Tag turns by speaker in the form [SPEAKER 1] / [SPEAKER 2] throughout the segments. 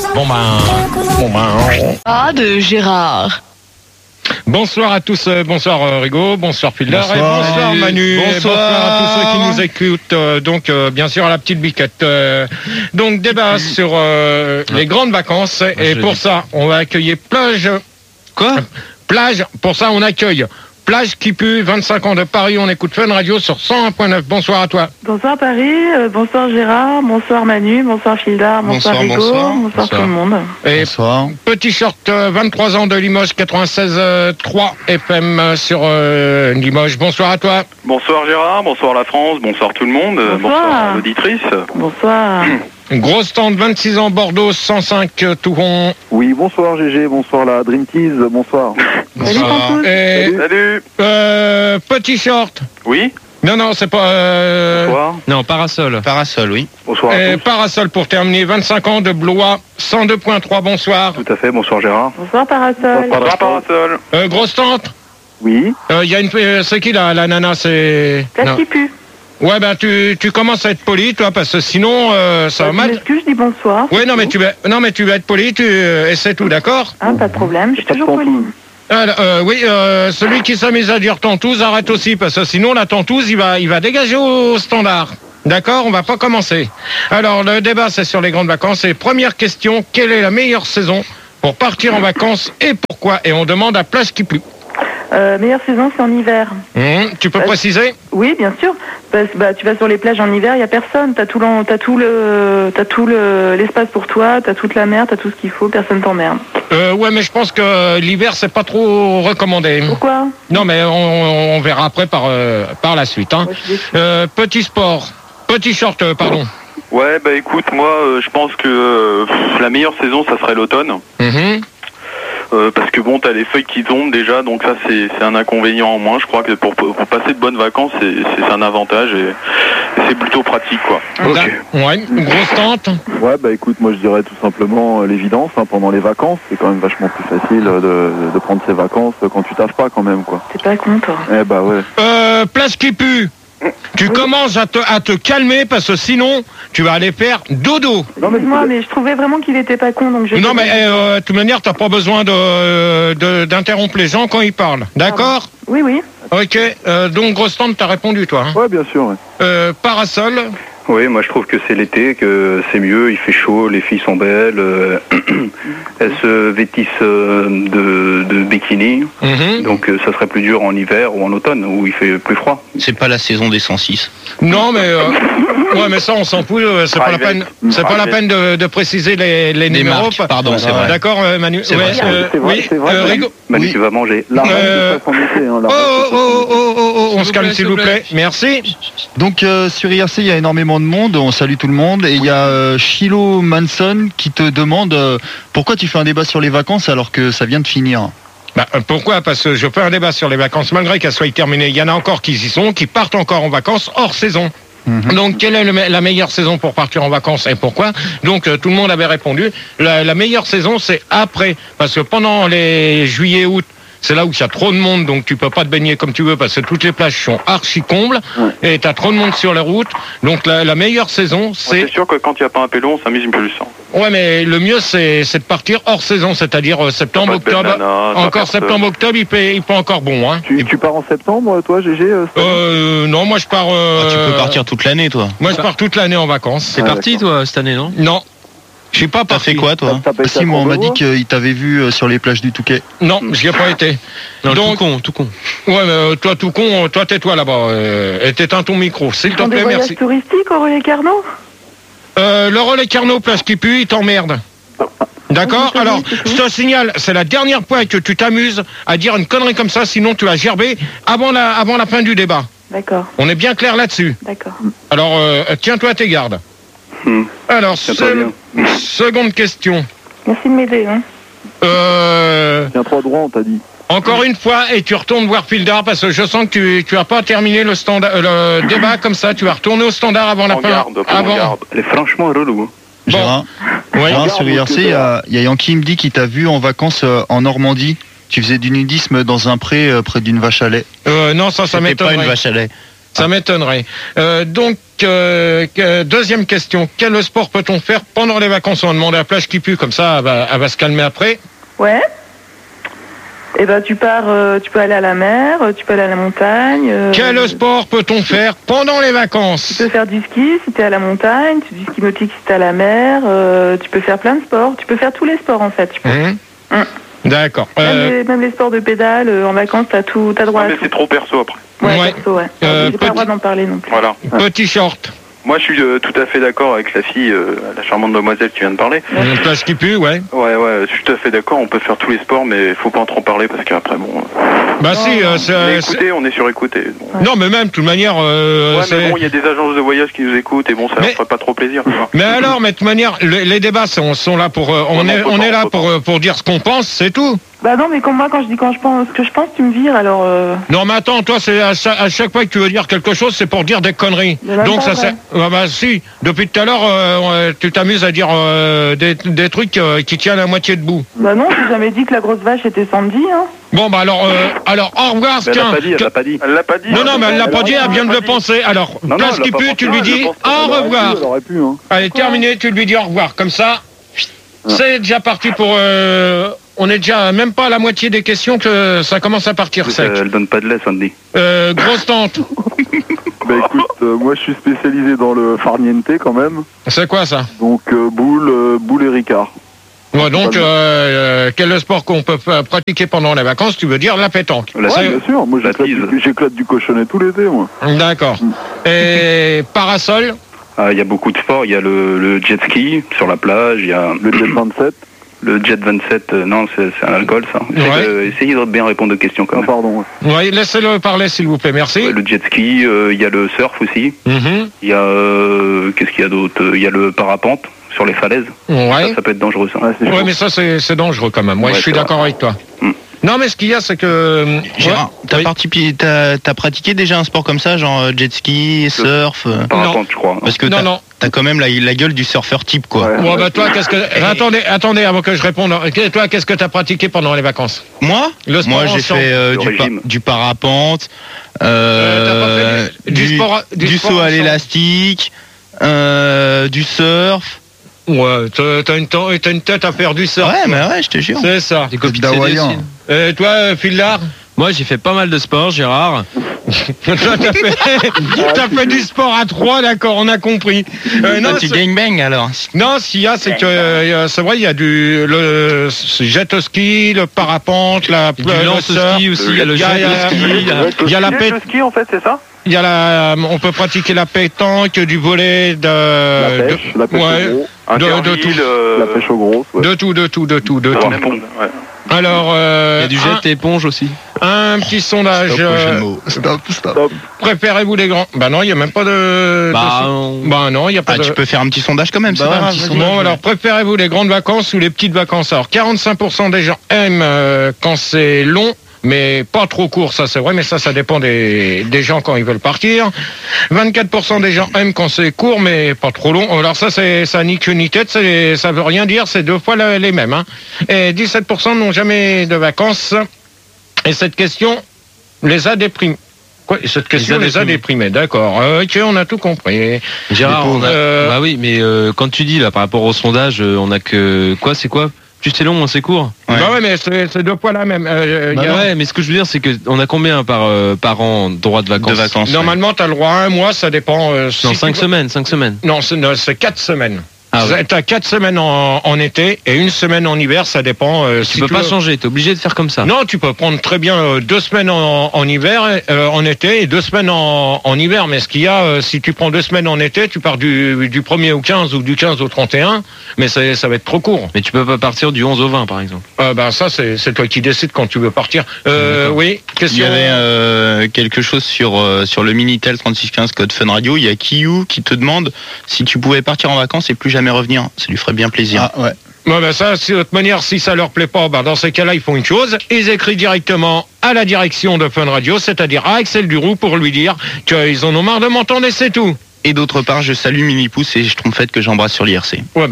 [SPEAKER 1] Bon
[SPEAKER 2] Ah, de Gérard.
[SPEAKER 1] Bonsoir à tous, bonsoir Rigaud, bonsoir Filder,
[SPEAKER 3] Bonsoir.
[SPEAKER 1] et bonsoir Manu,
[SPEAKER 3] Bonsoir.
[SPEAKER 1] et bonsoir à tous ceux qui nous écoutent, bien sûr à la petite biquette. Donc débat sur les grandes vacances, et pour ça on va accueillir Plage.
[SPEAKER 3] Quoi ?
[SPEAKER 1] Plage, pour ça on accueille Plage qui pue, 25 ans de Paris, on écoute Fun Radio sur 101.9. Bonsoir à toi.
[SPEAKER 4] Bonsoir Paris, bonsoir Gérard, bonsoir Manu, bonsoir Fildar, bonsoir Rigaud, bonsoir tout le monde.
[SPEAKER 1] Et
[SPEAKER 3] Bonsoir.
[SPEAKER 1] Petit short, 23 ans de Limoges, 96.3 FM sur Limoges. Bonsoir à toi.
[SPEAKER 5] Bonsoir Gérard, bonsoir la France, bonsoir tout le monde, bonsoir l'auditrice.
[SPEAKER 4] Bonsoir.
[SPEAKER 1] Gros stand, 26 ans, Bordeaux, 105 Touron.
[SPEAKER 6] Oui, bonsoir GG, bonsoir la Dream Tease, bonsoir.
[SPEAKER 4] Salut Pantouz.
[SPEAKER 1] Et
[SPEAKER 5] Salut.
[SPEAKER 1] petit short.
[SPEAKER 5] Oui,
[SPEAKER 1] Non, c'est pas...
[SPEAKER 5] bonsoir.
[SPEAKER 3] Non, parasol. Parasol, oui.
[SPEAKER 5] Bonsoir à tous.
[SPEAKER 1] Parasol pour terminer, 25 ans de Blois, 102.3, bonsoir.
[SPEAKER 5] Tout à fait, bonsoir Gérard.
[SPEAKER 4] Bonsoir Parasol.
[SPEAKER 5] Bonsoir Parasol.
[SPEAKER 1] Gros stand.
[SPEAKER 6] Oui,
[SPEAKER 1] Il y a une... c'est qui la nana, c'est...
[SPEAKER 4] Qu'est-ce
[SPEAKER 1] Non.
[SPEAKER 4] qui pue?
[SPEAKER 1] Ouais, ben tu commences à être poli, toi, parce que sinon, ça va
[SPEAKER 4] Je
[SPEAKER 1] mal.
[SPEAKER 4] m'excuse, je dis bonsoir.
[SPEAKER 1] Oui, non, mais tu vas être poli, et c'est tout, d'accord?
[SPEAKER 4] Ah, pas de problème, je suis toujours polie.
[SPEAKER 1] Alors, oui, celui qui s'amuse à dire tantouse, arrête aussi, parce que sinon, la tantouse, il va dégager au standard. D'accord? On va pas commencer. Alors, le débat, c'est sur les grandes vacances. Et première question, quelle est la meilleure saison pour partir en vacances et pourquoi? Et on demande à Plage qui pue.
[SPEAKER 4] Meilleure saison, c'est en hiver.
[SPEAKER 1] Tu peux préciser?
[SPEAKER 4] Oui, bien sûr. Parce, tu vas sur les plages en hiver, il y a personne. T'as tout l'espace pour toi, t'as toute la mer, t'as tout ce qu'il faut, personne t'emmerde.
[SPEAKER 1] Ouais, mais je pense que l'hiver, c'est pas trop recommandé.
[SPEAKER 4] Pourquoi?
[SPEAKER 1] Non, mais on verra après par la suite. Hein.
[SPEAKER 4] Ouais, je suis déçue.
[SPEAKER 1] Petit sport. Petit short, pardon.
[SPEAKER 5] Ouais, bah écoute, moi je pense que la meilleure saison ça serait l'automne.
[SPEAKER 1] Mhm.
[SPEAKER 5] Parce que bon, t'as les feuilles qui tombent déjà, donc ça c'est un inconvénient en moins. Je crois que pour passer de bonnes vacances, c'est un avantage et c'est plutôt pratique quoi.
[SPEAKER 1] Ouais, une grosse tente.
[SPEAKER 6] ouais, bah écoute, moi je dirais tout simplement l'évidence, hein, pendant les vacances, c'est quand même vachement plus facile de prendre ses vacances quand tu taffes pas quand même, quoi.
[SPEAKER 4] T'es pas con, toi.
[SPEAKER 6] Eh bah ouais.
[SPEAKER 1] Place qui pue. Tu commences à te calmer parce que sinon, tu vas aller faire dodo.
[SPEAKER 6] Non, mais
[SPEAKER 4] Excuse-moi, mais je trouvais vraiment qu'il était pas con, donc je...
[SPEAKER 1] Non, mais de toute manière, t'as pas besoin d'interrompre les gens quand ils parlent. D'accord?
[SPEAKER 4] Oui, oui.
[SPEAKER 1] Ok, donc grosse tente, t'as répondu toi. Hein.
[SPEAKER 6] Ouais, bien sûr, ouais.
[SPEAKER 1] Parasol.
[SPEAKER 5] Oui, moi je trouve que c'est l'été, que c'est mieux, il fait chaud, les filles sont belles, elles se vêtissent de bikini, donc ça serait plus dur en hiver ou en automne où il fait plus froid.
[SPEAKER 3] C'est pas la saison des 106.
[SPEAKER 1] Non, mais ouais, mais ça on s'en fout. C'est pas la peine. C'est pas la peine de préciser les numéros.
[SPEAKER 3] marques, pardon, c'est vrai.
[SPEAKER 1] D'accord, Manu.
[SPEAKER 3] C'est vrai,
[SPEAKER 6] c'est vrai,
[SPEAKER 1] oui,
[SPEAKER 6] c'est vrai.
[SPEAKER 1] Rigaud.
[SPEAKER 5] Manu,
[SPEAKER 6] Oui.
[SPEAKER 5] tu vas manger.
[SPEAKER 6] La reine de façon d'été, hein, la reine de façon
[SPEAKER 1] On se calme s'il vous plaît. Merci.
[SPEAKER 7] Donc sur IRC, il y a énormément de monde, on salue tout le monde, et il y a Shiloh Manson qui te demande pourquoi tu fais un débat sur les vacances alors que ça vient de finir.
[SPEAKER 1] Bah, pourquoi? Parce que je fais un débat sur les vacances malgré qu'elles soient terminées. Il y en a encore qui y sont, qui partent encore en vacances hors saison. Donc, quelle est la meilleure saison pour partir en vacances et pourquoi? Donc, tout le monde avait répondu. La meilleure saison, c'est après. Parce que pendant les juillet, août, c'est là où il y a trop de monde, donc tu peux pas te baigner comme tu veux parce que toutes les plages sont archi combles et t'as trop de monde sur les routes. Donc, la meilleure saison, c'est...
[SPEAKER 5] C'est sûr que quand il n'y a pas un pélo, on s'amuse plus.
[SPEAKER 1] Ouais, mais le mieux, c'est de partir hors saison, c'est-à-dire septembre,
[SPEAKER 5] Pas de
[SPEAKER 1] octobre.
[SPEAKER 5] banana,
[SPEAKER 1] Encore
[SPEAKER 5] personne.
[SPEAKER 1] septembre, octobre, il peut encore bon, hein.
[SPEAKER 6] Tu pars en septembre, toi, GG
[SPEAKER 1] Non, moi je pars.
[SPEAKER 3] Tu peux partir toute l'année, toi.
[SPEAKER 1] Moi je pars toute l'année en vacances.
[SPEAKER 7] C'est parti toi cette année, non?
[SPEAKER 1] Non, je suis pas
[SPEAKER 3] T'as
[SPEAKER 1] parti.
[SPEAKER 3] fait quoi, toi?
[SPEAKER 6] T'as pas été
[SPEAKER 7] Si,
[SPEAKER 6] à
[SPEAKER 7] moi on m'a dit
[SPEAKER 6] Courbevoie
[SPEAKER 7] qu'il t'avait vu sur les plages du Touquet.
[SPEAKER 1] Non, j'y ai pas été. Donc,
[SPEAKER 3] tout con.
[SPEAKER 1] ouais, mais toi tout con, toi tais-toi là-bas. Et t'éteins ton micro, s'il te
[SPEAKER 4] Dans des
[SPEAKER 1] plaît,
[SPEAKER 4] voyages
[SPEAKER 1] merci.
[SPEAKER 4] touristiques au Relais Carnot?
[SPEAKER 1] Le relais Carnot, place qui pue, il t'emmerde. D'accord? Alors, je te signale, c'est la dernière fois que tu t'amuses à dire une connerie comme ça, sinon tu vas gerber avant la fin du débat.
[SPEAKER 4] D'accord,
[SPEAKER 1] On est bien clair là-dessus.
[SPEAKER 4] d'accord.
[SPEAKER 1] Alors, tiens-toi à tes gardes. Alors, seconde question.
[SPEAKER 4] Merci de m'aider, hein.
[SPEAKER 6] Tiens-toi droit, on t'a dit.
[SPEAKER 1] Encore une fois, et tu retournes voir Fildar parce que je sens que tu vas pas terminé le débat comme ça. Tu vas retourner au standard avant la fin. Avant.
[SPEAKER 5] Elle est franchement relou.
[SPEAKER 7] Gérard,
[SPEAKER 1] Ouais.
[SPEAKER 7] Gérard, sur IRC, il y a Yankee me dit qu'il t'a vu en vacances en Normandie. Tu faisais du nudisme dans un pré près d'une vache à lait.
[SPEAKER 1] Non, ça
[SPEAKER 3] C'était pas
[SPEAKER 1] m'étonnerait.
[SPEAKER 3] une vache à lait.
[SPEAKER 1] Ça m'étonnerait. Donc, deuxième question. Quel sport peut-on faire pendant les vacances? On va demander à Plage qui pue, comme ça, elle va se calmer après.
[SPEAKER 4] Ouais. Eh ben, tu peux aller à la mer, tu peux aller à la montagne.
[SPEAKER 1] Quel sport peut-on faire pendant les vacances?
[SPEAKER 4] Tu peux faire du ski si t'es à la montagne, du ski nautique si t'es à la mer, tu peux faire plein de sports. Tu peux faire tous les sports, en fait.
[SPEAKER 1] D'accord.
[SPEAKER 4] Même les sports de pédale, en vacances, t'as droit à tout.
[SPEAKER 5] Mais c'est trop perso après.
[SPEAKER 4] Ouais. Perso, ouais. J'ai pas le droit d'en parler non plus.
[SPEAKER 5] Voilà.
[SPEAKER 1] Petit short.
[SPEAKER 5] Moi, je suis tout à fait d'accord avec la fille, la charmante demoiselle qui vient de parler.
[SPEAKER 1] Plage qui pue, ouais.
[SPEAKER 5] Ouais, je suis tout à fait d'accord. On peut faire tous les sports, mais faut pas en trop parler parce qu'après, bon.
[SPEAKER 1] Bah si,
[SPEAKER 5] mais écoutez, on est surécouté.
[SPEAKER 1] Bon. Non, mais même, de toute manière.
[SPEAKER 5] Mais bon, il y a des agences de voyage qui nous écoutent et bon, ça leur ferait pas trop plaisir.
[SPEAKER 1] Mais alors, mais de toute manière, les débats sont là pour. On est là pour dire ce qu'on pense, c'est tout.
[SPEAKER 4] Bah non, mais moi, quand je dis ce que je pense, tu me vires, alors...
[SPEAKER 1] Non, mais attends, toi, c'est à chaque fois que tu veux dire quelque chose, c'est pour dire des conneries. Donc ça c'est... bah si, depuis tout à l'heure, tu t'amuses à dire des trucs qui tiennent à moitié debout.
[SPEAKER 4] Bah non, j'ai jamais dit que la grosse vache était Sandy, hein.
[SPEAKER 1] Bon, bah alors au revoir,
[SPEAKER 5] elle l'a pas dit.
[SPEAKER 1] Non, mais elle l'a pas dit, elle vient de le penser. Alors, Place qui pue, tu lui dis au revoir. Allez, terminé, tu lui dis au revoir. Comme ça, c'est déjà parti pour... On est déjà même pas à la moitié des questions que ça commence à partir sec.
[SPEAKER 5] Elle donne pas de lait, Sandy.
[SPEAKER 1] Grosse tante.
[SPEAKER 6] Bah écoute, moi je suis spécialisé dans le farniente quand même.
[SPEAKER 1] C'est quoi ça? Donc
[SPEAKER 6] boule et ricard.
[SPEAKER 1] Ouais, donc quel sport qu'on peut pratiquer pendant les vacances? Tu veux dire la pétanque?
[SPEAKER 6] Ouais, bien sûr. Moi j'éclate du cochonnet tout l'été, moi.
[SPEAKER 1] D'accord. Et parasol?
[SPEAKER 5] Il y a beaucoup de sports. Il y a le jet ski sur la plage. Il y a
[SPEAKER 6] le jet 27.
[SPEAKER 5] Le Jet 27, non, c'est un alcool, ça. Essayez de bien répondre aux questions, quand même.
[SPEAKER 6] Pardon.
[SPEAKER 1] Oui, laissez-le parler, s'il vous plaît, merci.
[SPEAKER 5] Le jet ski, il y a le surf aussi. Il y a... qu'est-ce qu'il y a d'autre? Il y a le parapente sur les falaises. Ouais. Ça peut être dangereux, ça.
[SPEAKER 1] Ouais, mais ça, c'est dangereux, quand même. Ouais, je suis d'accord avec toi. Non, mais ce qu'il y a, c'est que...
[SPEAKER 3] Gérard, t'as pratiqué déjà un sport comme ça, genre jet ski, surf?
[SPEAKER 5] Parapente, je crois.
[SPEAKER 3] Parce que t'as quand même la gueule du surfeur type, quoi.
[SPEAKER 1] Bon, bah toi, qu'est-ce que... Attendez, avant que je réponde. Toi, qu'est-ce que t'as pratiqué pendant les vacances?
[SPEAKER 3] Moi, j'ai fait du parapente, du saut à l'élastique, du surf.
[SPEAKER 1] Ouais, t'as une tête à faire du surf.
[SPEAKER 3] Ouais, mais ouais, je te jure.
[SPEAKER 1] C'est ça.
[SPEAKER 7] Des copies d'Hawaïen.
[SPEAKER 1] Toi, Phildar?
[SPEAKER 2] Moi, j'ai fait pas mal de sport, Gérard.
[SPEAKER 1] T'as fait du sport à 3, d'accord, on a compris.
[SPEAKER 3] Non, tu gangbang alors.
[SPEAKER 1] Non, s'il y a, c'est que c'est vrai, il y a le jet ski, le parapente,
[SPEAKER 2] du lance-ski aussi, il y a le jet ski.
[SPEAKER 1] Il y a la
[SPEAKER 5] ski en fait, c'est ça?
[SPEAKER 1] Il y a on peut pratiquer la pétanque, du volley,
[SPEAKER 6] la pêche au gros.
[SPEAKER 1] De tout. Alors,
[SPEAKER 2] il y a du jet éponge aussi.
[SPEAKER 1] Un petit sondage.
[SPEAKER 6] Stop.
[SPEAKER 1] Préférez-vous les grands? Bah non, il n'y a même pas de... Bah non, il n'y a pas de...
[SPEAKER 3] Tu peux faire un petit sondage quand même, c'est pas grave.
[SPEAKER 1] Bon, alors, préférez-vous les grandes vacances ou les petites vacances? Alors, 45% des gens aiment quand c'est long, mais pas trop court, ça c'est vrai, mais ça dépend des gens quand ils veulent partir. 24% des gens aiment quand c'est court, mais pas trop long. Alors ça ni queue ni tête, ça veut rien dire, c'est deux fois les mêmes. Hein. Et 17% n'ont jamais de vacances. Et cette question les a déprimés. Cette question les a déprimés, d'accord. Ok, on a tout compris.
[SPEAKER 2] Gérard, bah oui, mais quand tu dis là par rapport au sondage, on a que... C'est quoi? Plus c'est long, moins c'est court.
[SPEAKER 1] Ouais. Bah ouais, mais c'est deux fois la même.
[SPEAKER 2] Ouais, mais ce que je veux dire, c'est que on a combien par an droit de vacances?
[SPEAKER 1] Normalement, t'as le droit à un mois, ça dépend.
[SPEAKER 2] Non, 5 semaines. Non,
[SPEAKER 1] c'est 4 semaines.
[SPEAKER 2] Ah ouais.
[SPEAKER 1] T'as 4 semaines en été et 1 semaine en hiver, ça dépend.
[SPEAKER 2] Tu peux pas changer, t'es obligé de faire comme ça.
[SPEAKER 1] Non, tu peux prendre très bien 2 semaines en hiver, en été et 2 semaines en hiver. Mais ce qu'il y a, si tu prends 2 semaines en été, tu pars du 1er au 15 ou du 15 au 31, mais ça va être trop court.
[SPEAKER 2] Mais tu peux pas partir du 11 au 20 par exemple.
[SPEAKER 1] Ça c'est toi qui décides quand tu veux partir. Oui, question.
[SPEAKER 3] Il y avait quelque chose sur le Minitel 3615 code Fun Radio. Il y a Kiyu qui te demande si tu pouvais partir en vacances et plus jamais revenir. Ça lui ferait bien plaisir.
[SPEAKER 1] Ah ouais. Ça, de toute manière, si ça leur plaît pas, dans ces cas-là, ils font une chose. Ils écrivent directement à la direction de Fun Radio, c'est-à-dire à Axel Duroux, pour lui dire qu'ils en ont marre de m'entendre et c'est tout.
[SPEAKER 3] Et d'autre part, je salue Mimi Pouce et Schtroumpfette que j'embrasse sur l'IRC.
[SPEAKER 1] Ouais,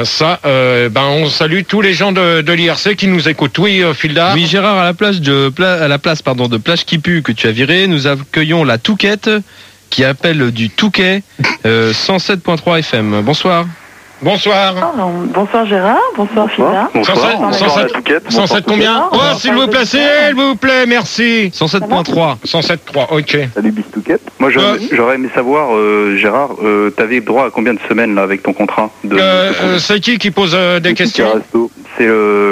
[SPEAKER 1] on salue tous les gens de l'IRC qui nous écoutent. Oui, Phildar.
[SPEAKER 2] Oui, Gérard, à la place de Plage qui pue que tu as viré, nous accueillons la Touquette qui appelle du Touquet, 107.3 FM. Bonsoir.
[SPEAKER 1] Bonsoir.
[SPEAKER 4] Bonsoir Gérard, bonsoir Fida.
[SPEAKER 1] 107 combien? Oh, s'il vous plaît, merci.
[SPEAKER 2] 107.3.
[SPEAKER 1] 107.3, ok.
[SPEAKER 6] Salut Bistouquet.
[SPEAKER 5] Moi, j'aurais aimé savoir, Gérard, t'avais droit à combien de semaines là avec ton contrat
[SPEAKER 1] c'est qui pose des questions?
[SPEAKER 5] C'est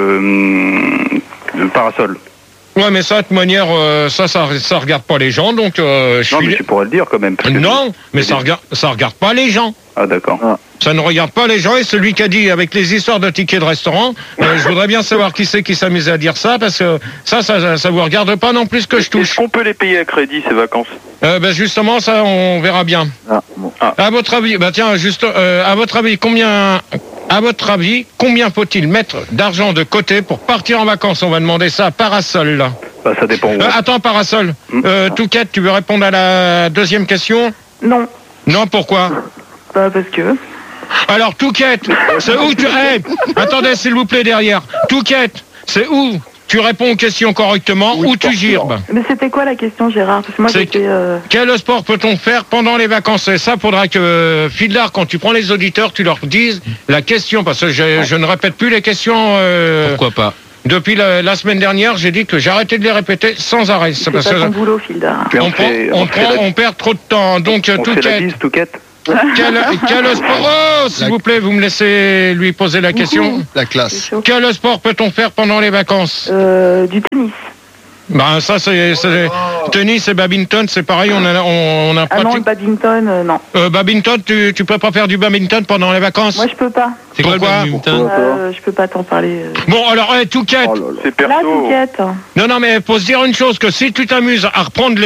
[SPEAKER 5] le parasol.
[SPEAKER 1] Ouais, mais ça, de toute manière, ça regarde pas les gens, donc
[SPEAKER 5] mais tu pourrais le dire quand même.
[SPEAKER 1] Non, mais ça regarde pas les gens.
[SPEAKER 5] Ah, d'accord.
[SPEAKER 1] Ça ne regarde pas les gens, et celui qui a dit avec les histoires de tickets de restaurant, je voudrais bien savoir qui c'est qui s'amusait à dire ça, parce que ça vous regarde pas non plus que je touche.
[SPEAKER 6] Est-ce qu'on peut les payer à crédit, ces vacances?
[SPEAKER 1] Justement, ça, on verra bien. À votre avis, à votre avis, combien faut-il mettre d'argent de côté pour partir en vacances? On va demander ça à Parasol, là.
[SPEAKER 5] Ça dépend.
[SPEAKER 1] Attends, Parasol. Touquet, tu veux répondre à la deuxième question?
[SPEAKER 4] Non.
[SPEAKER 1] Non, pourquoi?
[SPEAKER 4] Parce que...
[SPEAKER 1] Alors, Touquet, c'est où tu... attendez, s'il vous plaît, derrière. Touquet, c'est où tu réponds aux questions correctement ou tu girbes?
[SPEAKER 4] Mais c'était quoi la question, Gérard? Parce que moi,
[SPEAKER 1] quel sport peut-on faire pendant les vacances? Et ça, faudra que, Fildar, quand tu prends les auditeurs, tu leur dises la question, parce que je ne répète plus les questions...
[SPEAKER 2] Pourquoi pas?
[SPEAKER 1] Depuis la semaine dernière, j'ai dit que j'arrêtais de les répéter sans arrêt.
[SPEAKER 4] C'est pas ton boulot, Fildar.
[SPEAKER 1] On perd trop de temps. Donc,
[SPEAKER 5] Touquet.
[SPEAKER 1] Quel sport? Oh, s'il vous plaît, vous me laissez lui poser la question.
[SPEAKER 7] La classe.
[SPEAKER 1] Quel sport peut-on faire pendant les vacances?
[SPEAKER 4] Du tennis.
[SPEAKER 1] Ça, c'est tennis et badminton, c'est pareil, on a
[SPEAKER 4] Ah non, le badminton, non.
[SPEAKER 1] Badminton, tu peux pas faire du badminton pendant les vacances?
[SPEAKER 4] Moi, je peux pas.
[SPEAKER 2] C'est quoi le badminton?
[SPEAKER 4] Je peux pas t'en parler.
[SPEAKER 1] Bon, alors, Touquet.
[SPEAKER 6] C'est perso.
[SPEAKER 4] Là, Touquet.
[SPEAKER 1] Non, mais faut se dire une chose, que si tu t'amuses à reprendre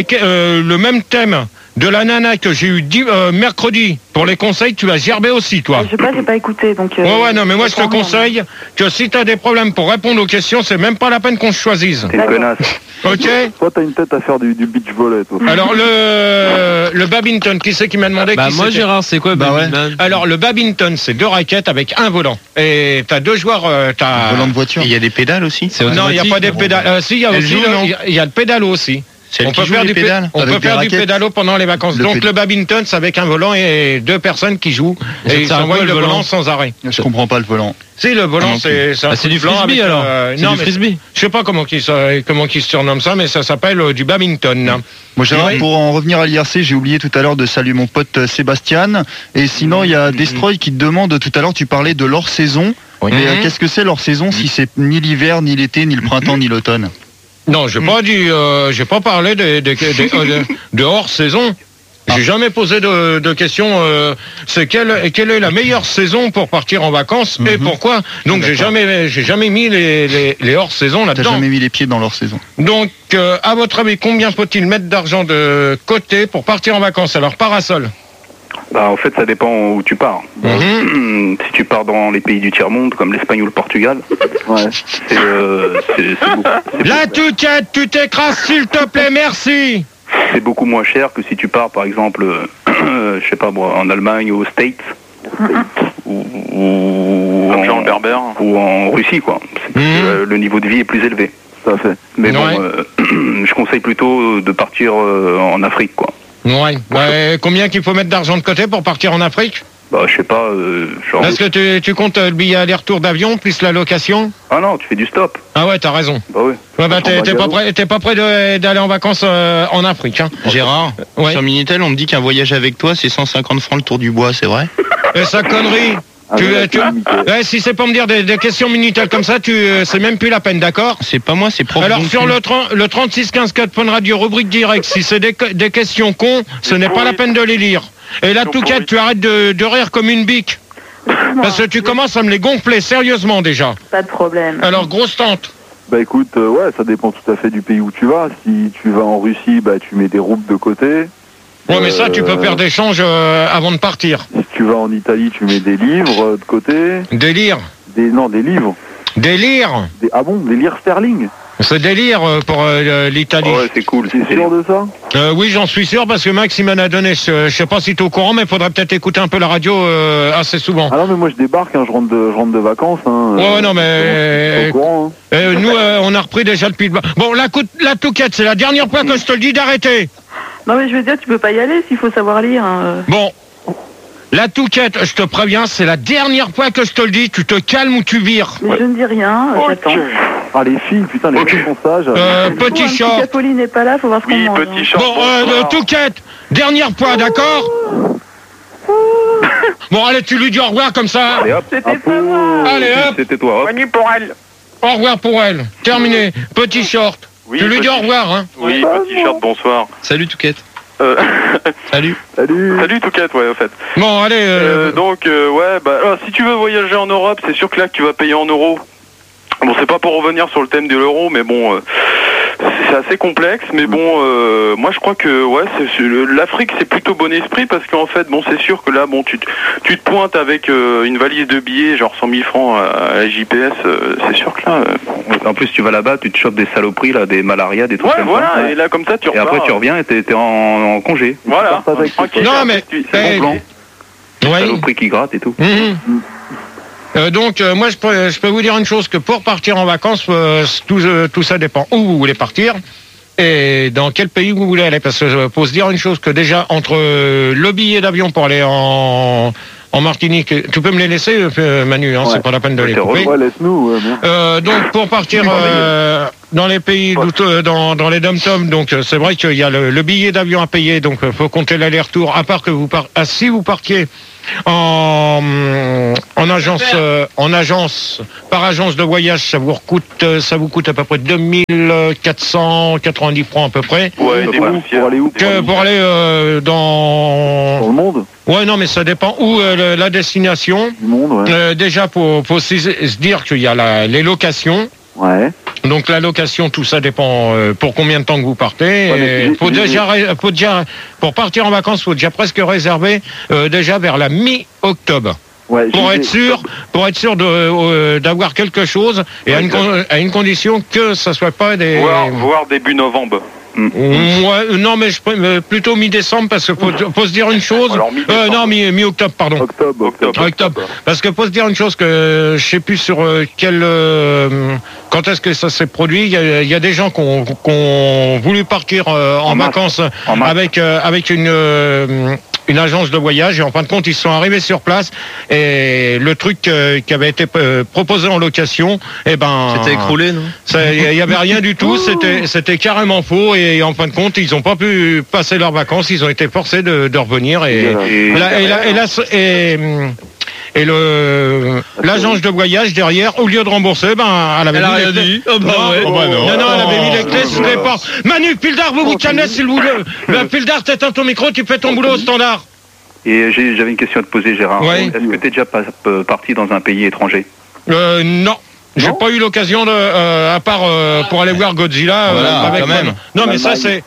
[SPEAKER 1] le même thème de la nana que j'ai eu mercredi pour les conseils, tu vas gerber aussi, toi.
[SPEAKER 4] Je sais pas, j'ai pas écouté, donc...
[SPEAKER 1] non, mais moi je te conseille que si t'as des problèmes pour répondre aux questions, c'est même pas la peine qu'on se choisisse.
[SPEAKER 5] T'es une connasse.
[SPEAKER 1] Ok?
[SPEAKER 6] Toi, t'as une tête à faire du beach volley, toi.
[SPEAKER 1] Alors, le badminton, qui c'est qui m'a demandé?
[SPEAKER 2] Moi, Gérard, c'est quoi badminton?
[SPEAKER 1] Alors, le badminton, c'est 2 raquettes avec un volant. Et t'as 2 joueurs,
[SPEAKER 7] Un volant de voiture.
[SPEAKER 3] Il y a des pédales aussi?
[SPEAKER 1] Non, il n'y a pas des pédales. Si, il y a aussi, il y a le pédalo aussi.
[SPEAKER 3] On peut faire du
[SPEAKER 1] pédalo pendant les vacances. Donc le badminton, c'est avec un volant et 2 personnes qui jouent. Et ils envoient le volant sans arrêt.
[SPEAKER 7] Je comprends pas le volant.
[SPEAKER 1] Si, le volant, c'est
[SPEAKER 2] du frisbee alors.
[SPEAKER 1] Non, mais frisbee. Je sais pas comment qu'ils se surnomment ça, mais ça s'appelle du badminton.
[SPEAKER 7] Moi, Gérard, pour en revenir à l'IRC, j'ai oublié tout à l'heure de saluer mon pote Sébastien. Et sinon, il y a Destroy qui te demande, tout à l'heure, tu parlais de l'hors-saison. Mais qu'est-ce que c'est l'hors-saison si c'est ni l'hiver, ni l'été, ni le printemps, ni l'automne?
[SPEAKER 1] Non, j'ai pas parlé de hors saison. J'ai jamais posé de questions. C'est quelle est la meilleure saison pour partir en vacances et pourquoi? Donc j'ai jamais mis les hors saison là-dedans.
[SPEAKER 7] T'as jamais mis les pieds dans l'hors saison.
[SPEAKER 1] Donc à votre avis, combien faut-il mettre d'argent de côté pour partir en vacances? Alors Parasol.
[SPEAKER 5] En fait, ça dépend où tu pars. Si tu pars dans les pays du tiers-monde, comme l'Espagne ou le Portugal, c'est beaucoup.
[SPEAKER 1] La Touquet, tu t'écrases s'il te plaît, merci.
[SPEAKER 5] C'est beaucoup moins cher que si tu pars, par exemple, je sais pas moi, en Allemagne ou aux States, ou
[SPEAKER 6] Jean le Berbère,
[SPEAKER 5] ou en Russie, quoi. Le niveau de vie est plus élevé.
[SPEAKER 6] Ça fait.
[SPEAKER 5] Mais bon, je conseille plutôt de partir en Afrique, quoi.
[SPEAKER 1] Ouais. Combien qu'il faut mettre d'argent de côté pour partir en Afrique?
[SPEAKER 5] Je sais pas.
[SPEAKER 1] Est-ce que tu comptes le billet aller-retour d'avion plus la location?
[SPEAKER 5] Ah non, tu fais du stop.
[SPEAKER 1] Ah ouais, t'as raison.
[SPEAKER 5] Bah oui.
[SPEAKER 1] T'es pas prêt d'aller en vacances en Afrique, hein?
[SPEAKER 3] Gérard, sur Minitel, on me dit qu'un voyage avec toi, c'est 150 francs le tour du bois, c'est vrai?
[SPEAKER 1] Et ça connerie. Si c'est pour me dire des questions Minitel comme ça, c'est même plus la peine, d'accord?
[SPEAKER 3] C'est pas moi, c'est propre.
[SPEAKER 1] Alors sur le 3615 Fun Radio, rubrique direct, si c'est des questions cons, ce n'est pas la peine de les lire. Et là, Touquet, tu arrêtes de rire comme une bique. Parce que tu commences à me les gonfler, sérieusement déjà.
[SPEAKER 4] Pas de problème.
[SPEAKER 1] Alors, grosse tante.
[SPEAKER 6] Écoute, ça dépend tout à fait du pays où tu vas. Si tu vas en Russie, tu mets des roubles de côté.
[SPEAKER 1] Ouais, mais ça, tu peux faire des changes avant de partir.
[SPEAKER 6] Si tu vas en Italie, tu mets des livres de côté.
[SPEAKER 1] Des lires?
[SPEAKER 6] Non, des livres.
[SPEAKER 1] Des lires?
[SPEAKER 6] Ah bon, des lires sterling?
[SPEAKER 1] C'est délire pour l'Italie.
[SPEAKER 5] Ouais, c'est cool.
[SPEAKER 6] C'est sûr de ça?
[SPEAKER 1] Oui, j'en suis sûr parce que Max il m'en a donné. Je sais pas si t'es au courant, mais il faudrait peut-être écouter un peu la radio assez souvent.
[SPEAKER 6] Ah non, mais moi je débarque, je rentre de vacances.
[SPEAKER 1] Non, mais
[SPEAKER 6] au courant,
[SPEAKER 1] nous on a repris déjà depuis. Bon, la Touquette, c'est la dernière fois que je te le dis d'arrêter.
[SPEAKER 4] Non, mais je veux dire, tu peux pas y aller s'il faut savoir lire.
[SPEAKER 1] Bon. La Touquette, je te préviens, c'est la dernière fois que je te le dis, tu te calmes ou tu vires.
[SPEAKER 4] Mais je ne dis rien, j'attends.
[SPEAKER 6] Ah, les filles, putain, les filles sont sages.
[SPEAKER 1] Petit short.
[SPEAKER 4] Si Pauline n'est pas là, faut voir ce qu'on mange.
[SPEAKER 8] Petit short.
[SPEAKER 1] Bon, Touquette, dernière fois, d'accord? Bon, allez, tu lui dis au revoir comme ça.
[SPEAKER 5] Allez hop,
[SPEAKER 4] C'était pas moi.
[SPEAKER 1] Allez, hop.
[SPEAKER 5] c'était toi. Hop.
[SPEAKER 8] Bonne pour elle.
[SPEAKER 1] Au revoir pour elle. Terminé. Petit short.
[SPEAKER 8] Oui,
[SPEAKER 1] tu lui dis au revoir, hein.
[SPEAKER 8] Oui, petit short, bonsoir.
[SPEAKER 2] Salut Touquette.
[SPEAKER 8] Salut. Salut Touquette, ouais, en fait.
[SPEAKER 1] Bon, allez.
[SPEAKER 8] Donc, ouais, bah, alors, si tu veux voyager en Europe, c'est sûr que là, tu vas payer en euros. Bon, c'est pas pour revenir sur le thème de l'euro, mais bon, c'est assez complexe. Mais bon, moi, je crois que, ouais, l'Afrique, c'est plutôt bon esprit parce qu'en fait, bon, c'est sûr que là, bon, tu te pointes avec une valise de billets, genre 100 000 francs à la JPS, c'est sûr que là.
[SPEAKER 5] En plus, tu vas là-bas, tu te chopes des saloperies, là, des malarias, des trucs
[SPEAKER 8] Ouais,
[SPEAKER 5] comme
[SPEAKER 8] voilà,
[SPEAKER 5] ça.
[SPEAKER 8] et là, comme ça, tu repars.
[SPEAKER 5] Et après, tu reviens et t'es en congé.
[SPEAKER 8] Voilà.
[SPEAKER 5] Tranquille.
[SPEAKER 1] Non, mais.
[SPEAKER 5] C'est bon plan.
[SPEAKER 1] Ouais.
[SPEAKER 5] Saloperies qui grattent et tout.
[SPEAKER 1] Donc, moi, je peux vous dire une chose, que pour partir en vacances, tout ça dépend où vous voulez partir et dans quel pays vous voulez aller. Parce que faut se dire une chose, que déjà, entre le billet d'avion pour aller en Martinique, tu peux me les laisser, Manu, hein, c'est pas la peine de les couper.
[SPEAKER 6] Ouais, laisse-nous.
[SPEAKER 1] Donc, pour partir dans les pays, dans les dom-toms, donc c'est vrai qu'il y a le billet d'avion à payer, donc faut compter l'aller-retour, à part que si vous partiez en agence, par agence de voyage, ça vous coûte à peu près 2490 francs à peu près.
[SPEAKER 8] Ouais,
[SPEAKER 6] pour aller où?
[SPEAKER 1] Pour aller dans
[SPEAKER 6] le monde.
[SPEAKER 1] Ouais, non, mais ça dépend où la destination.
[SPEAKER 6] Du monde, ouais.
[SPEAKER 1] Déjà, faut se dire qu'il y a les locations.
[SPEAKER 6] Ouais.
[SPEAKER 1] Donc la location, tout ça dépend pour combien de temps que vous partez.
[SPEAKER 6] Ouais,
[SPEAKER 1] Faut déjà, pour partir en vacances, faut déjà presque réserver déjà vers la mi-octobre.
[SPEAKER 6] Ouais,
[SPEAKER 1] pour être sûr d'avoir quelque chose et à une condition que ça soit pas des
[SPEAKER 8] voire début novembre.
[SPEAKER 1] Ouais, non, mais plutôt mi-décembre parce que faut se dire une chose. Non, mi-octobre, pardon.
[SPEAKER 8] Octobre.
[SPEAKER 1] Parce que faut se dire une chose que je sais plus sur quand est-ce que ça s'est produit. Il y a des gens qui ont voulu partir en vacances avec une agence de voyage et en fin de compte ils sont arrivés sur place et le truc qui avait été proposé en location,
[SPEAKER 2] c'était écroulé, non?
[SPEAKER 1] Il y avait rien du tout, c'était carrément faux et en fin de compte ils n'ont pas pu passer leurs vacances, ils ont été forcés de revenir et l'agence de voyage derrière, au lieu de rembourser, elle avait mis les clés. Non, elle avait mis les clés sous les portes. Manu, Pildar, vous calmez s'il vous plaît. Pildar, t'éteins ton micro, tu fais ton boulot au standard.
[SPEAKER 5] Et j'avais une question à te poser, Gérard.
[SPEAKER 1] Ouais.
[SPEAKER 5] Est-ce que t'es déjà parti dans un pays étranger?
[SPEAKER 1] Non. J'ai pas eu l'occasion à part pour aller voir Godzilla avec
[SPEAKER 2] quand même.
[SPEAKER 1] Non, mais ça c'est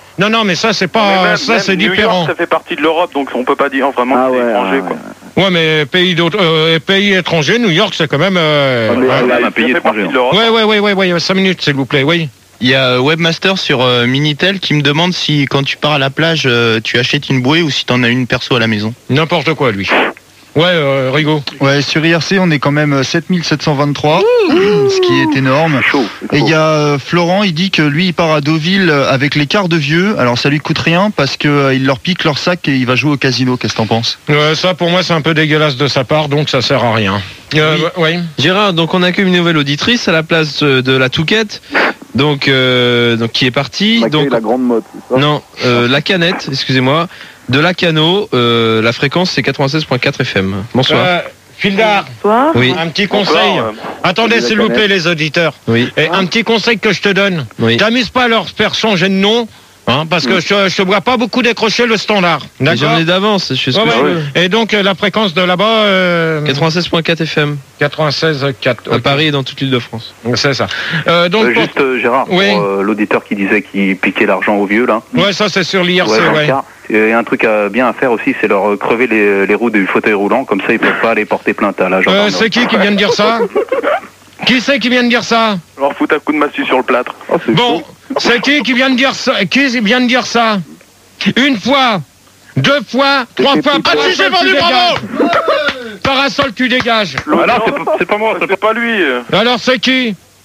[SPEAKER 1] pas ça c'est
[SPEAKER 8] New
[SPEAKER 1] différent.
[SPEAKER 8] York, ça fait partie de l'Europe, donc on peut pas dire vraiment que c'est étranger, quoi.
[SPEAKER 1] Ouais, mais pays étrangers, New York, c'est quand même
[SPEAKER 5] un pays étranger.
[SPEAKER 1] Ouais, 5 minutes, s'il vous plaît, oui.
[SPEAKER 3] Il y a Webmaster sur Minitel qui me demande si quand tu pars à la plage, tu achètes une bouée ou si t'en as une perso à la maison.
[SPEAKER 1] N'importe quoi, lui. Ouais, Rigaud.
[SPEAKER 7] Ouais, sur IRC, on est quand même 7723, ce qui est énorme. Et il y a Florent, il dit que lui, il part à Deauville avec les quarts de vieux. Alors ça lui coûte rien parce que il leur pique leur sac et il va jouer au casino. Qu'est-ce que t'en penses?
[SPEAKER 1] Ça, pour moi, c'est un peu dégueulasse de sa part, donc ça sert à rien. Oui.
[SPEAKER 2] Gérard, donc on accueille une nouvelle auditrice à la place de la Touquette. Donc qui est partie. Donc
[SPEAKER 6] la grande mode.
[SPEAKER 2] Non, la canette, excusez-moi. De Lacano, la fréquence c'est 96.4 FM. Bonsoir.
[SPEAKER 1] Fildar,
[SPEAKER 2] oui.
[SPEAKER 1] Un petit conseil. Attendez, s'il vous plaît, les auditeurs.
[SPEAKER 2] Oui.
[SPEAKER 1] Et un petit conseil que je te donne.
[SPEAKER 2] Oui.
[SPEAKER 1] T'amuses pas à leur faire changer de nom. Parce que je te vois pas beaucoup décrocher le standard. D'accord.
[SPEAKER 2] J'en ai d'avance, je sais ce que je veux.
[SPEAKER 1] Et donc la fréquence de là-bas
[SPEAKER 2] 96.4 FM.
[SPEAKER 1] 96.4.
[SPEAKER 2] À Paris et dans toute l'île de France.
[SPEAKER 1] C'est ça. Donc
[SPEAKER 5] juste Gérard, pour l'auditeur qui disait qu'il piquait l'argent aux vieux là.
[SPEAKER 1] Ouais, ça c'est sur l'IRC,
[SPEAKER 5] Et un truc bien à faire aussi, c'est leur crever les roues du fauteuil roulant, comme ça ils peuvent pas aller porter plainte à la gendarmerie.
[SPEAKER 1] C'est qui vient de dire ça? Qui c'est qui vient de dire ça?
[SPEAKER 8] Leur foutre un coup de massue sur le plâtre.
[SPEAKER 1] Bon, c'est qui vient de dire ça? Qui vient de dire ça? Une fois, 2 fois, 3 fois. Ah si, j'ai vendu, bravo! Parasol, tu dégages.
[SPEAKER 8] Alors, c'est pas moi, c'est pas lui.
[SPEAKER 1] Alors c'est qui?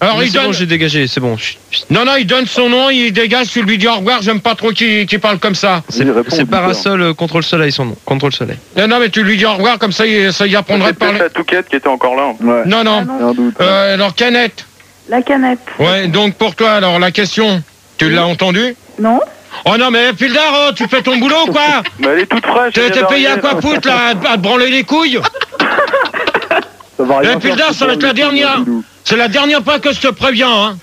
[SPEAKER 1] Alors
[SPEAKER 2] Mais
[SPEAKER 1] il
[SPEAKER 2] c'est
[SPEAKER 1] donne.
[SPEAKER 2] bon, j'ai dégagé, c'est bon.
[SPEAKER 1] Non, il donne son nom, il dégage, tu lui dis au revoir. J'aime pas trop qui parle comme ça.
[SPEAKER 2] C'est Parasol contre le soleil, son nom. Contre le soleil.
[SPEAKER 1] Non, mais tu lui dis au revoir, comme ça, ça y apprendrait de
[SPEAKER 8] C'est peut-être
[SPEAKER 1] parler.
[SPEAKER 8] la Touquette qui était encore là.
[SPEAKER 6] Ouais.
[SPEAKER 1] Non.
[SPEAKER 4] non.
[SPEAKER 1] Alors, Canette.
[SPEAKER 4] La canette.
[SPEAKER 1] Ouais, donc pour toi, alors, la question, tu l'as entendue?
[SPEAKER 4] Non.
[SPEAKER 1] Oh non, mais Pildar, tu fais ton boulot, quoi?
[SPEAKER 8] Mais elle est toute fraîche.
[SPEAKER 1] T'es payé à quoi foutre, là, à te branler les couilles?
[SPEAKER 6] Ça va rien
[SPEAKER 1] Pildar,
[SPEAKER 6] faire,
[SPEAKER 1] ça va être la dernière. C'est la dernière fois que je te préviens, hein.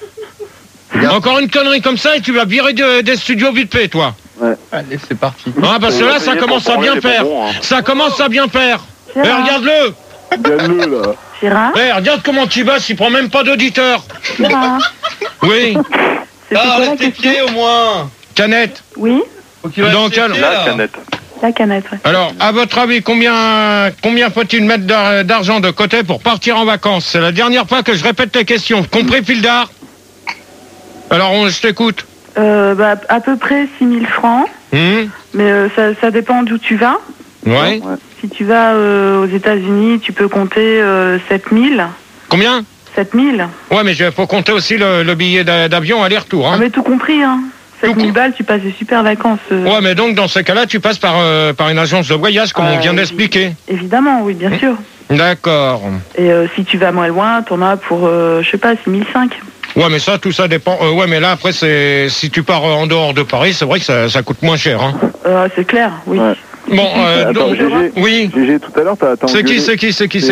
[SPEAKER 1] Encore une connerie comme ça et tu vas virer des studios vite fait, toi.
[SPEAKER 6] Ouais.
[SPEAKER 7] Allez, c'est parti.
[SPEAKER 1] Ah, parce que là, ça commence à bien faire. Ça commence à bien faire. Eh, regarde-le.
[SPEAKER 6] Regarde-le, là.
[SPEAKER 4] Gérard.
[SPEAKER 1] Eh, regarde comment tu bosses, il prend même pas d'auditeurs.
[SPEAKER 4] Gérard.
[SPEAKER 1] Oui.
[SPEAKER 4] C'était quoi la question?
[SPEAKER 2] au moins.
[SPEAKER 1] Canette.
[SPEAKER 4] Oui.
[SPEAKER 1] Donc,
[SPEAKER 8] La canette.
[SPEAKER 4] La canette, ouais.
[SPEAKER 1] alors, à votre avis, combien faut-il mettre d'argent de côté pour partir en vacances? C'est la dernière fois que je répète les questions. Compris, Pildar? Alors, je t'écoute.
[SPEAKER 4] À peu près 6 000 francs. Mais ça dépend d'où tu vas.
[SPEAKER 1] Ouais.
[SPEAKER 4] Si tu vas aux États-Unis, tu peux compter 7 000.
[SPEAKER 1] Combien?
[SPEAKER 4] 7 000.
[SPEAKER 1] Ouais, mais il faut compter aussi le billet d'avion aller-retour. Hein.
[SPEAKER 4] Ah, mais tout compris, hein. 7 000 balles, tu passes des super vacances.
[SPEAKER 1] Ouais, mais donc dans ce cas-là, tu passes par une agence de voyage, comme on vient d'expliquer.
[SPEAKER 4] Évidemment, oui, bien sûr.
[SPEAKER 1] D'accord.
[SPEAKER 4] Et si tu vas moins loin, t'en as pour, je sais pas, 6 500.
[SPEAKER 1] Ouais, mais ça, tout ça dépend. Ouais, mais là, après, si tu pars en dehors de Paris, c'est vrai que ça coûte moins cher. Hein.
[SPEAKER 4] C'est clair, oui.
[SPEAKER 6] Ouais.
[SPEAKER 1] Bon,
[SPEAKER 6] Attends,
[SPEAKER 1] donc,
[SPEAKER 6] GG,
[SPEAKER 1] oui.
[SPEAKER 6] GG, tout à l'heure, t'as
[SPEAKER 1] C'est
[SPEAKER 6] engueulé.
[SPEAKER 1] qui
[SPEAKER 6] C'est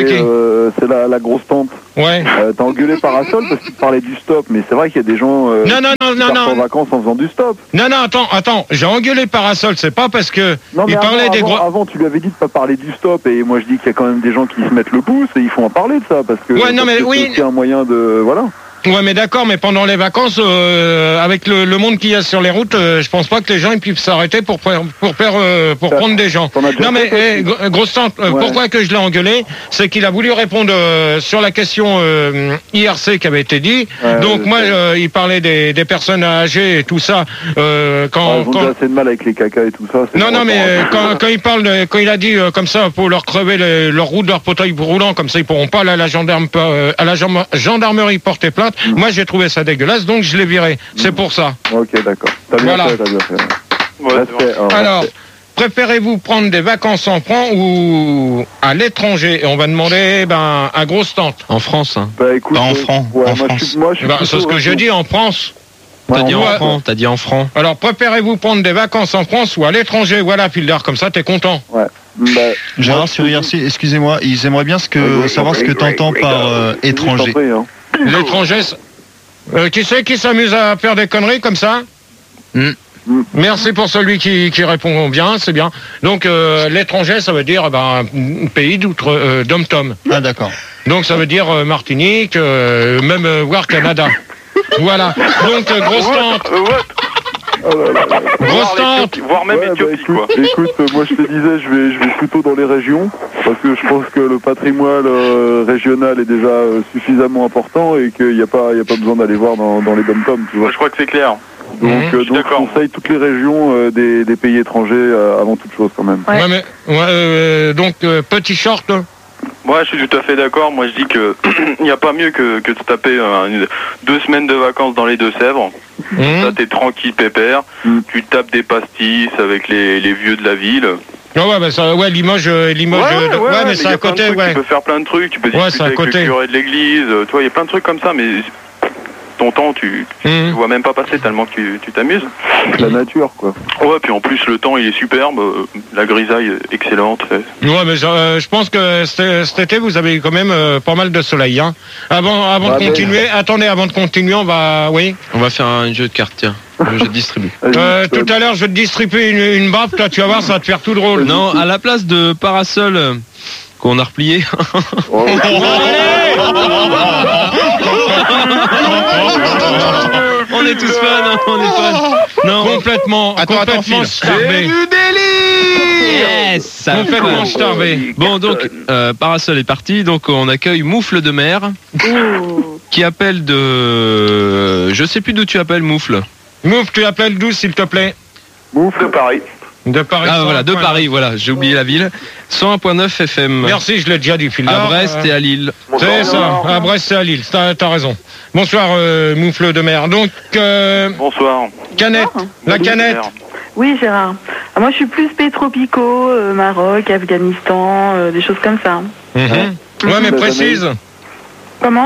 [SPEAKER 6] la grosse tante.
[SPEAKER 1] Ouais.
[SPEAKER 6] T'as engueulé Parasol parce qu'il te parlait du stop, mais c'est vrai qu'il y a des gens qui partent en vacances en faisant du stop.
[SPEAKER 1] Non, attends, j'ai engueulé Parasol, c'est pas parce que
[SPEAKER 6] Non, mais
[SPEAKER 1] il parlait des gros...
[SPEAKER 6] avant, tu lui avais dit de pas parler du stop, et moi je dis qu'il y a quand même des gens qui se mettent le pouce, et il faut en parler de ça, parce que
[SPEAKER 1] Ouais, non, mais
[SPEAKER 6] c'est
[SPEAKER 1] oui.
[SPEAKER 6] aussi un moyen de... Voilà.
[SPEAKER 1] Ouais, mais d'accord, mais pendant les vacances, avec le monde qu'il y a sur les routes, je pense pas que les gens ils puissent s'arrêter pour prendre des gens. Non, mais grosse tante, pourquoi que je l'ai engueulé, c'est qu'il a voulu répondre sur la question IRC qui avait été dit. Donc moi, il parlait des personnes âgées et tout ça.
[SPEAKER 6] Ils ont déjà assez de mal avec les cacas et tout ça.
[SPEAKER 1] Non, mais quand il parle, quand il a dit comme ça, pour leur crever leur roue de leur fauteuil roulant, comme ça ils pourront pas aller à la gendarmerie porter plainte. Moi, j'ai trouvé ça dégueulasse, donc je l'ai viré. C'est pour ça.
[SPEAKER 6] Ok, d'accord. T'as bien fait.
[SPEAKER 1] Alors, préférez-vous prendre des vacances en France ou à l'étranger? Et on va demander à grosse tante.
[SPEAKER 2] En France, hein.
[SPEAKER 6] Bah écoute,
[SPEAKER 3] pas en francs.
[SPEAKER 6] Ouais,
[SPEAKER 3] En France.
[SPEAKER 1] C'est ce que j'ai dit, en France.
[SPEAKER 2] T'as dit en francs, t'as dit en francs.
[SPEAKER 1] Alors, préférez-vous prendre des vacances en France ou à l'étranger? Voilà, Pildar, comme ça, t'es content.
[SPEAKER 6] Ouais.
[SPEAKER 7] Gérard sur IRC, excusez-moi, ils aimeraient bien savoir ce que t'entends par étranger.
[SPEAKER 1] L'étranger, qui c'est qui s'amuse à faire des conneries comme ça? Merci pour celui qui répond bien, c'est bien. Donc l'étranger, ça veut dire pays d'om-tom.
[SPEAKER 7] Ah d'accord.
[SPEAKER 1] Donc ça veut dire Martinique, même voire Canada. Voilà. Donc grosse tante. Grosse tante.
[SPEAKER 8] Voire même Éthiopie, quoi.
[SPEAKER 6] Écoute, moi je te disais, je vais plutôt dans les régions, parce que je pense que le patrimoine régional est déjà suffisamment important et qu'il n'y a pas besoin d'aller voir dans les dom-toms, tu vois.
[SPEAKER 8] Je crois que c'est clair.
[SPEAKER 6] Donc je conseille toutes les régions des pays étrangers avant toute chose quand même.
[SPEAKER 1] Donc petit short.
[SPEAKER 8] Moi, je suis tout à fait d'accord. Moi, je dis que il n'y a pas mieux que de taper 2 semaines de vacances dans les Deux-Sèvres. Ça, t'es tranquille, pépère. Tu tapes des pastis avec les vieux de la ville.
[SPEAKER 1] Limoges, mais c'est à côté,
[SPEAKER 8] Tu peux faire plein de trucs. Tu peux discuter avec le curé de l'église. Tu vois, il y a plein de trucs comme ça, mais ton temps, tu vois même pas passer tellement que tu t'amuses.
[SPEAKER 6] La nature, quoi.
[SPEAKER 8] Ouais, puis en plus, le temps, il est superbe. La grisaille est excellente.
[SPEAKER 1] Ouais, mais je pense que cet été, vous avez quand même pas mal de soleil. Hein. Avant de continuer, avant de continuer, on va
[SPEAKER 2] faire un jeu de cartes, tiens. Je distribue.
[SPEAKER 1] Tout à l'heure, je vais te distribuer une baffe, toi, tu vas voir, ça va te faire tout drôle.
[SPEAKER 2] Non, à la place de Parasol, qu'on a replié. On est tous fans, on est fans. Non,
[SPEAKER 1] complètement starvé.
[SPEAKER 2] Du délire. Yes,
[SPEAKER 1] complètement starvé.
[SPEAKER 2] Bon, donc Parasol est parti, donc on accueille Moufle de mer, qui appelle de... Je sais plus d'où tu appelles, Moufle.
[SPEAKER 1] Moufle, tu appelles d'où, s'il te plaît?
[SPEAKER 8] Moufle de Paris.
[SPEAKER 1] De Paris.
[SPEAKER 2] Ah voilà, de Paris, voilà, j'ai oublié la ville. 101.9 FM.
[SPEAKER 1] Merci, je l'ai déjà dit, Phil.
[SPEAKER 2] À Brest et à Lille.
[SPEAKER 1] C'est ça, à Brest et à Lille, t'as raison. Bonsoir, Moufle de mer. Donc,
[SPEAKER 8] bonsoir.
[SPEAKER 1] Canette, la canette.
[SPEAKER 4] Oui, Gérard. Moi, je suis plus pays tropicaux, Maroc, Afghanistan, des choses comme ça.
[SPEAKER 1] Ouais, mais précise.
[SPEAKER 4] Comment ?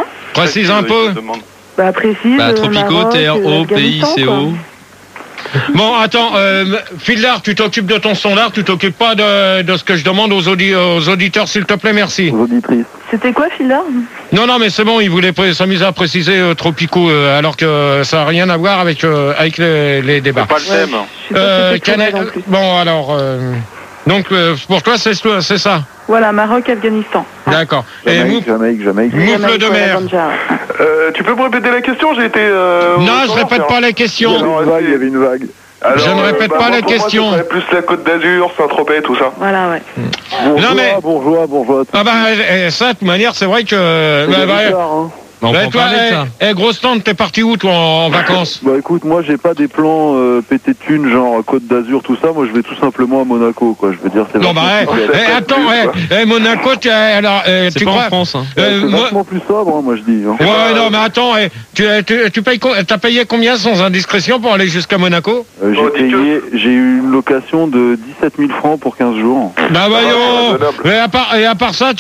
[SPEAKER 1] Précise un peu.
[SPEAKER 4] Bah, précise.
[SPEAKER 2] Tropicaux, TRO, pays, CO.
[SPEAKER 1] Bon, attends, Phildar, tu t'occupes de ton standard, tu t'occupes pas de ce que je demande aux auditeurs, s'il te plaît, merci.
[SPEAKER 6] Aux auditrices.
[SPEAKER 4] C'était quoi, Phildar ?
[SPEAKER 1] Non, mais c'est bon, il voulait s'amuser à préciser tropicaux, alors que ça n'a rien à voir avec les débats.
[SPEAKER 8] C'est pas le thème.
[SPEAKER 1] Bon, alors, donc, pour toi, c'est ça.
[SPEAKER 4] Voilà, Maroc, Afghanistan.
[SPEAKER 1] D'accord.
[SPEAKER 6] Jamaïque.
[SPEAKER 1] Moufle de mer.
[SPEAKER 8] Tu peux me répéter la question ? J'ai été...
[SPEAKER 1] Non, je répète pas les questions.
[SPEAKER 6] Il y avait une vague.
[SPEAKER 8] Alors,
[SPEAKER 1] je ne répète pas les questions.
[SPEAKER 8] Moi, plus la Côte d'Azur, Saint-Tropez, tout ça.
[SPEAKER 4] Voilà, ouais.
[SPEAKER 6] Bourgeois.
[SPEAKER 1] Ah bah, ça, de toute manière, c'est vrai que...
[SPEAKER 2] On peut
[SPEAKER 1] toi,
[SPEAKER 2] parler de ça.
[SPEAKER 1] grosse tante, t'es parti où, toi, en vacances ?
[SPEAKER 6] Bah écoute, moi j'ai pas des plans pétés de thunes, genre Côte d'Azur, tout ça. Moi je vais tout simplement à Monaco, quoi. Je veux dire, c'est
[SPEAKER 1] non, bah, attends, Monaco,
[SPEAKER 2] c'est
[SPEAKER 1] tu
[SPEAKER 2] pas
[SPEAKER 1] crois
[SPEAKER 2] en France, hein.
[SPEAKER 6] C'est vachement plus sobre, hein, moi je dis. Hein.
[SPEAKER 1] Ouais, non, mais attends, t'as payé combien sans indiscrétion pour aller jusqu'à Monaco ?
[SPEAKER 6] J'ai eu une location de 17 000 francs pour 15 jours.
[SPEAKER 1] Bah voyons. Mais à part ça,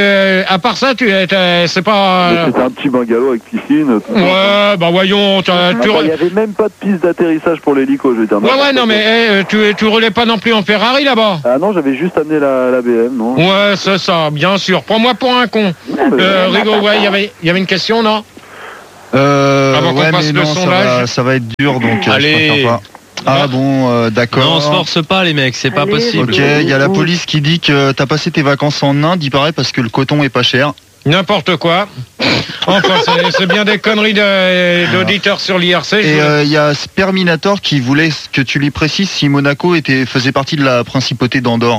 [SPEAKER 1] c'est pas.
[SPEAKER 6] C'était un petit bungalow avec piscine. Tout
[SPEAKER 1] ouais, bah voyons.
[SPEAKER 6] Il y avait même pas de piste d'atterrissage pour l'hélico, je veux dire.
[SPEAKER 1] Ouais, non, mais tu roulais pas non plus en Ferrari là-bas ?
[SPEAKER 6] Ah non, j'avais juste amené la BM, non ?
[SPEAKER 1] Ouais, c'est ça, bien sûr. Prends-moi pour un con. Rigo, ouais, il y avait une question, non ? Avant qu'on passe le sondage.
[SPEAKER 7] Ça va être dur, donc
[SPEAKER 2] allez.
[SPEAKER 7] je préfère pas. Ah bon, d'accord.
[SPEAKER 2] Non, on se force pas, les mecs, c'est pas possible.
[SPEAKER 7] Ok, il y a la police qui dit que t'as passé tes vacances en Inde, il paraît, parce que le coton est pas cher.
[SPEAKER 1] N'importe quoi. Enfin, c'est bien des conneries d'auditeurs sur l'IRC.
[SPEAKER 7] Et il y a Sperminator qui voulait que tu lui précises si Monaco faisait partie de la principauté d'Andorre.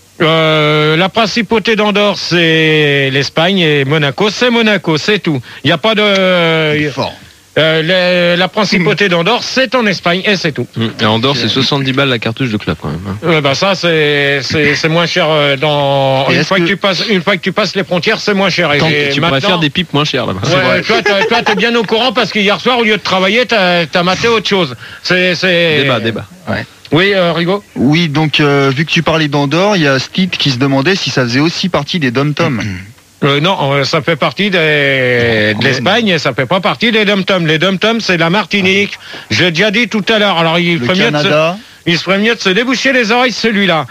[SPEAKER 1] La principauté d'Andorre, c'est l'Espagne, et Monaco, c'est tout. Il n'y a pas de...
[SPEAKER 7] Fort.
[SPEAKER 1] La principauté d'Andorre, c'est en Espagne, et c'est tout.
[SPEAKER 2] Et Andorre, c'est 70 balles la cartouche de club, quand même.
[SPEAKER 1] Bah ça, c'est moins cher une fois que tu passes les frontières, c'est moins cher.
[SPEAKER 2] Et tu pourrais faire des pipes moins chères là-bas.
[SPEAKER 1] Ouais, toi, t'es bien au courant parce que hier soir, au lieu de travailler, t'as maté autre chose.
[SPEAKER 2] Débat. Ouais.
[SPEAKER 1] Oui, Rigo.
[SPEAKER 7] Oui, donc vu que tu parlais d'Andorre, il y a Steve qui se demandait si ça faisait aussi partie des dom-toms.
[SPEAKER 1] Non, ça fait partie de l'Espagne et ça fait pas partie des dom-toms. Les dom-toms, c'est la Martinique. J'ai déjà dit tout à l'heure. Alors, il serait mieux de se déboucher les oreilles, celui-là.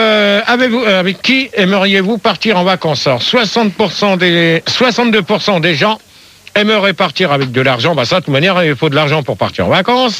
[SPEAKER 1] Avec qui aimeriez-vous partir en vacances ? Alors, 62% des gens aimeraient partir avec de l'argent. Bah ça, de toute manière, il faut de l'argent pour partir en vacances.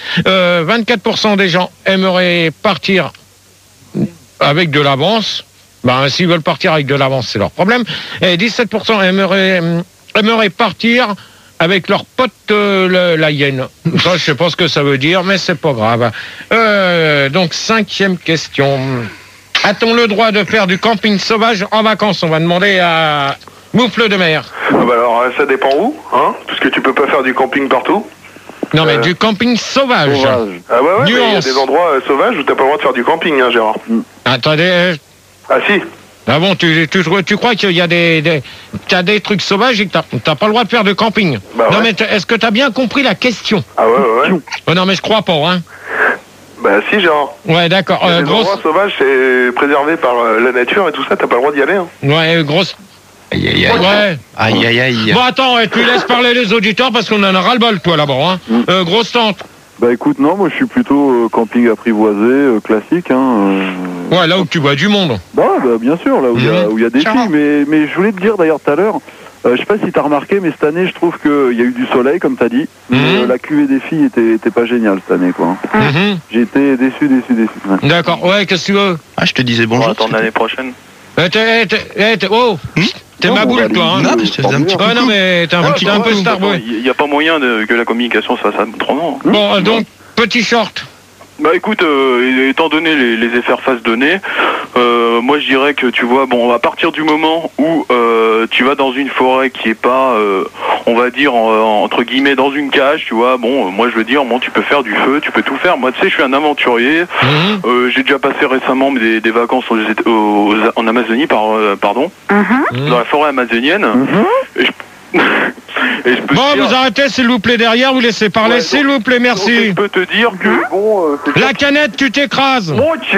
[SPEAKER 1] 24% des gens aimeraient partir avec de l'avance. Ben, s'ils veulent partir avec de l'avance, c'est leur problème. Et 17% aimeraient partir avec leur pote la hyène. Ça, je sais pas ce que ça veut dire, mais c'est pas grave. Donc, 5e question. A-t-on le droit de faire du camping sauvage en vacances ? On va demander à Moufle de mer.
[SPEAKER 8] Bah alors, ça dépend où, hein ? Parce que tu peux pas faire du camping partout.
[SPEAKER 1] Non, mais du camping sauvage.
[SPEAKER 8] Ah ouais, mais il y a des endroits sauvages où t'as pas le droit de faire du camping, hein, Gérard.
[SPEAKER 1] Attendez...
[SPEAKER 8] Ah si.
[SPEAKER 1] Ah bon, tu crois qu'il y a t'as des trucs sauvages et que t'as pas le droit de faire de camping.
[SPEAKER 8] Bah
[SPEAKER 1] non
[SPEAKER 8] ouais.
[SPEAKER 1] Mais est-ce que t'as bien compris la question ?
[SPEAKER 8] Ah ouais.
[SPEAKER 1] Oh non mais je crois pas, hein.
[SPEAKER 8] Bah si, Gérard.
[SPEAKER 1] Ouais, d'accord.
[SPEAKER 8] Les endroits sauvages, c'est préservé par la nature et tout ça, t'as pas le droit d'y aller, hein.
[SPEAKER 1] Ouais, grosse...
[SPEAKER 2] Aïe.
[SPEAKER 1] Ouais.
[SPEAKER 2] Aïe.
[SPEAKER 1] Bon attends, tu laisses parler les auditeurs parce qu'on en a ras-le-bol, toi, là-bas, hein. Grosse tente.
[SPEAKER 6] Bah écoute, non, moi je suis plutôt camping apprivoisé, classique, hein.
[SPEAKER 1] Ouais, là où tu vois du monde.
[SPEAKER 6] Bah bien sûr, là où il y a des filles, mais je voulais te dire d'ailleurs tout à l'heure, je sais pas si t'as remarqué, mais cette année je trouve qu'il y a eu du soleil, comme t'as dit, mais la cuvée des filles était pas géniale cette année, quoi. J'ai été déçu. Ouais.
[SPEAKER 1] D'accord, ouais, qu'est-ce que tu veux ?
[SPEAKER 3] Ah, je te disais bonjour.
[SPEAKER 8] On va attendre l'année prochaine.
[SPEAKER 1] T'es ma boule, toi, hein.
[SPEAKER 3] Non, mais je te faisais un petit
[SPEAKER 1] Ouais, non, mais t'es un peu starboy.
[SPEAKER 8] Il n'y a pas moyen que la communication se fasse autrement.
[SPEAKER 1] Bon, donc, petit short.
[SPEAKER 8] Bah écoute, étant donné les interfaces données, moi je dirais que tu vois, bon, à partir du moment où tu vas dans une forêt qui est pas, on va dire entre guillemets dans une cage, tu vois, bon, moi je veux dire, bon, tu peux faire du feu, tu peux tout faire. Moi, tu sais, je suis un aventurier. J'ai déjà passé récemment des vacances en Amazonie, pardon, dans la forêt amazonienne. Et
[SPEAKER 1] bon, vous arrêtez s'il vous plaît derrière, vous laissez parler, s'il vous plaît, merci.
[SPEAKER 8] Donc, je peux te dire que bon,
[SPEAKER 1] la canette, tu t'écrases.
[SPEAKER 8] Ok.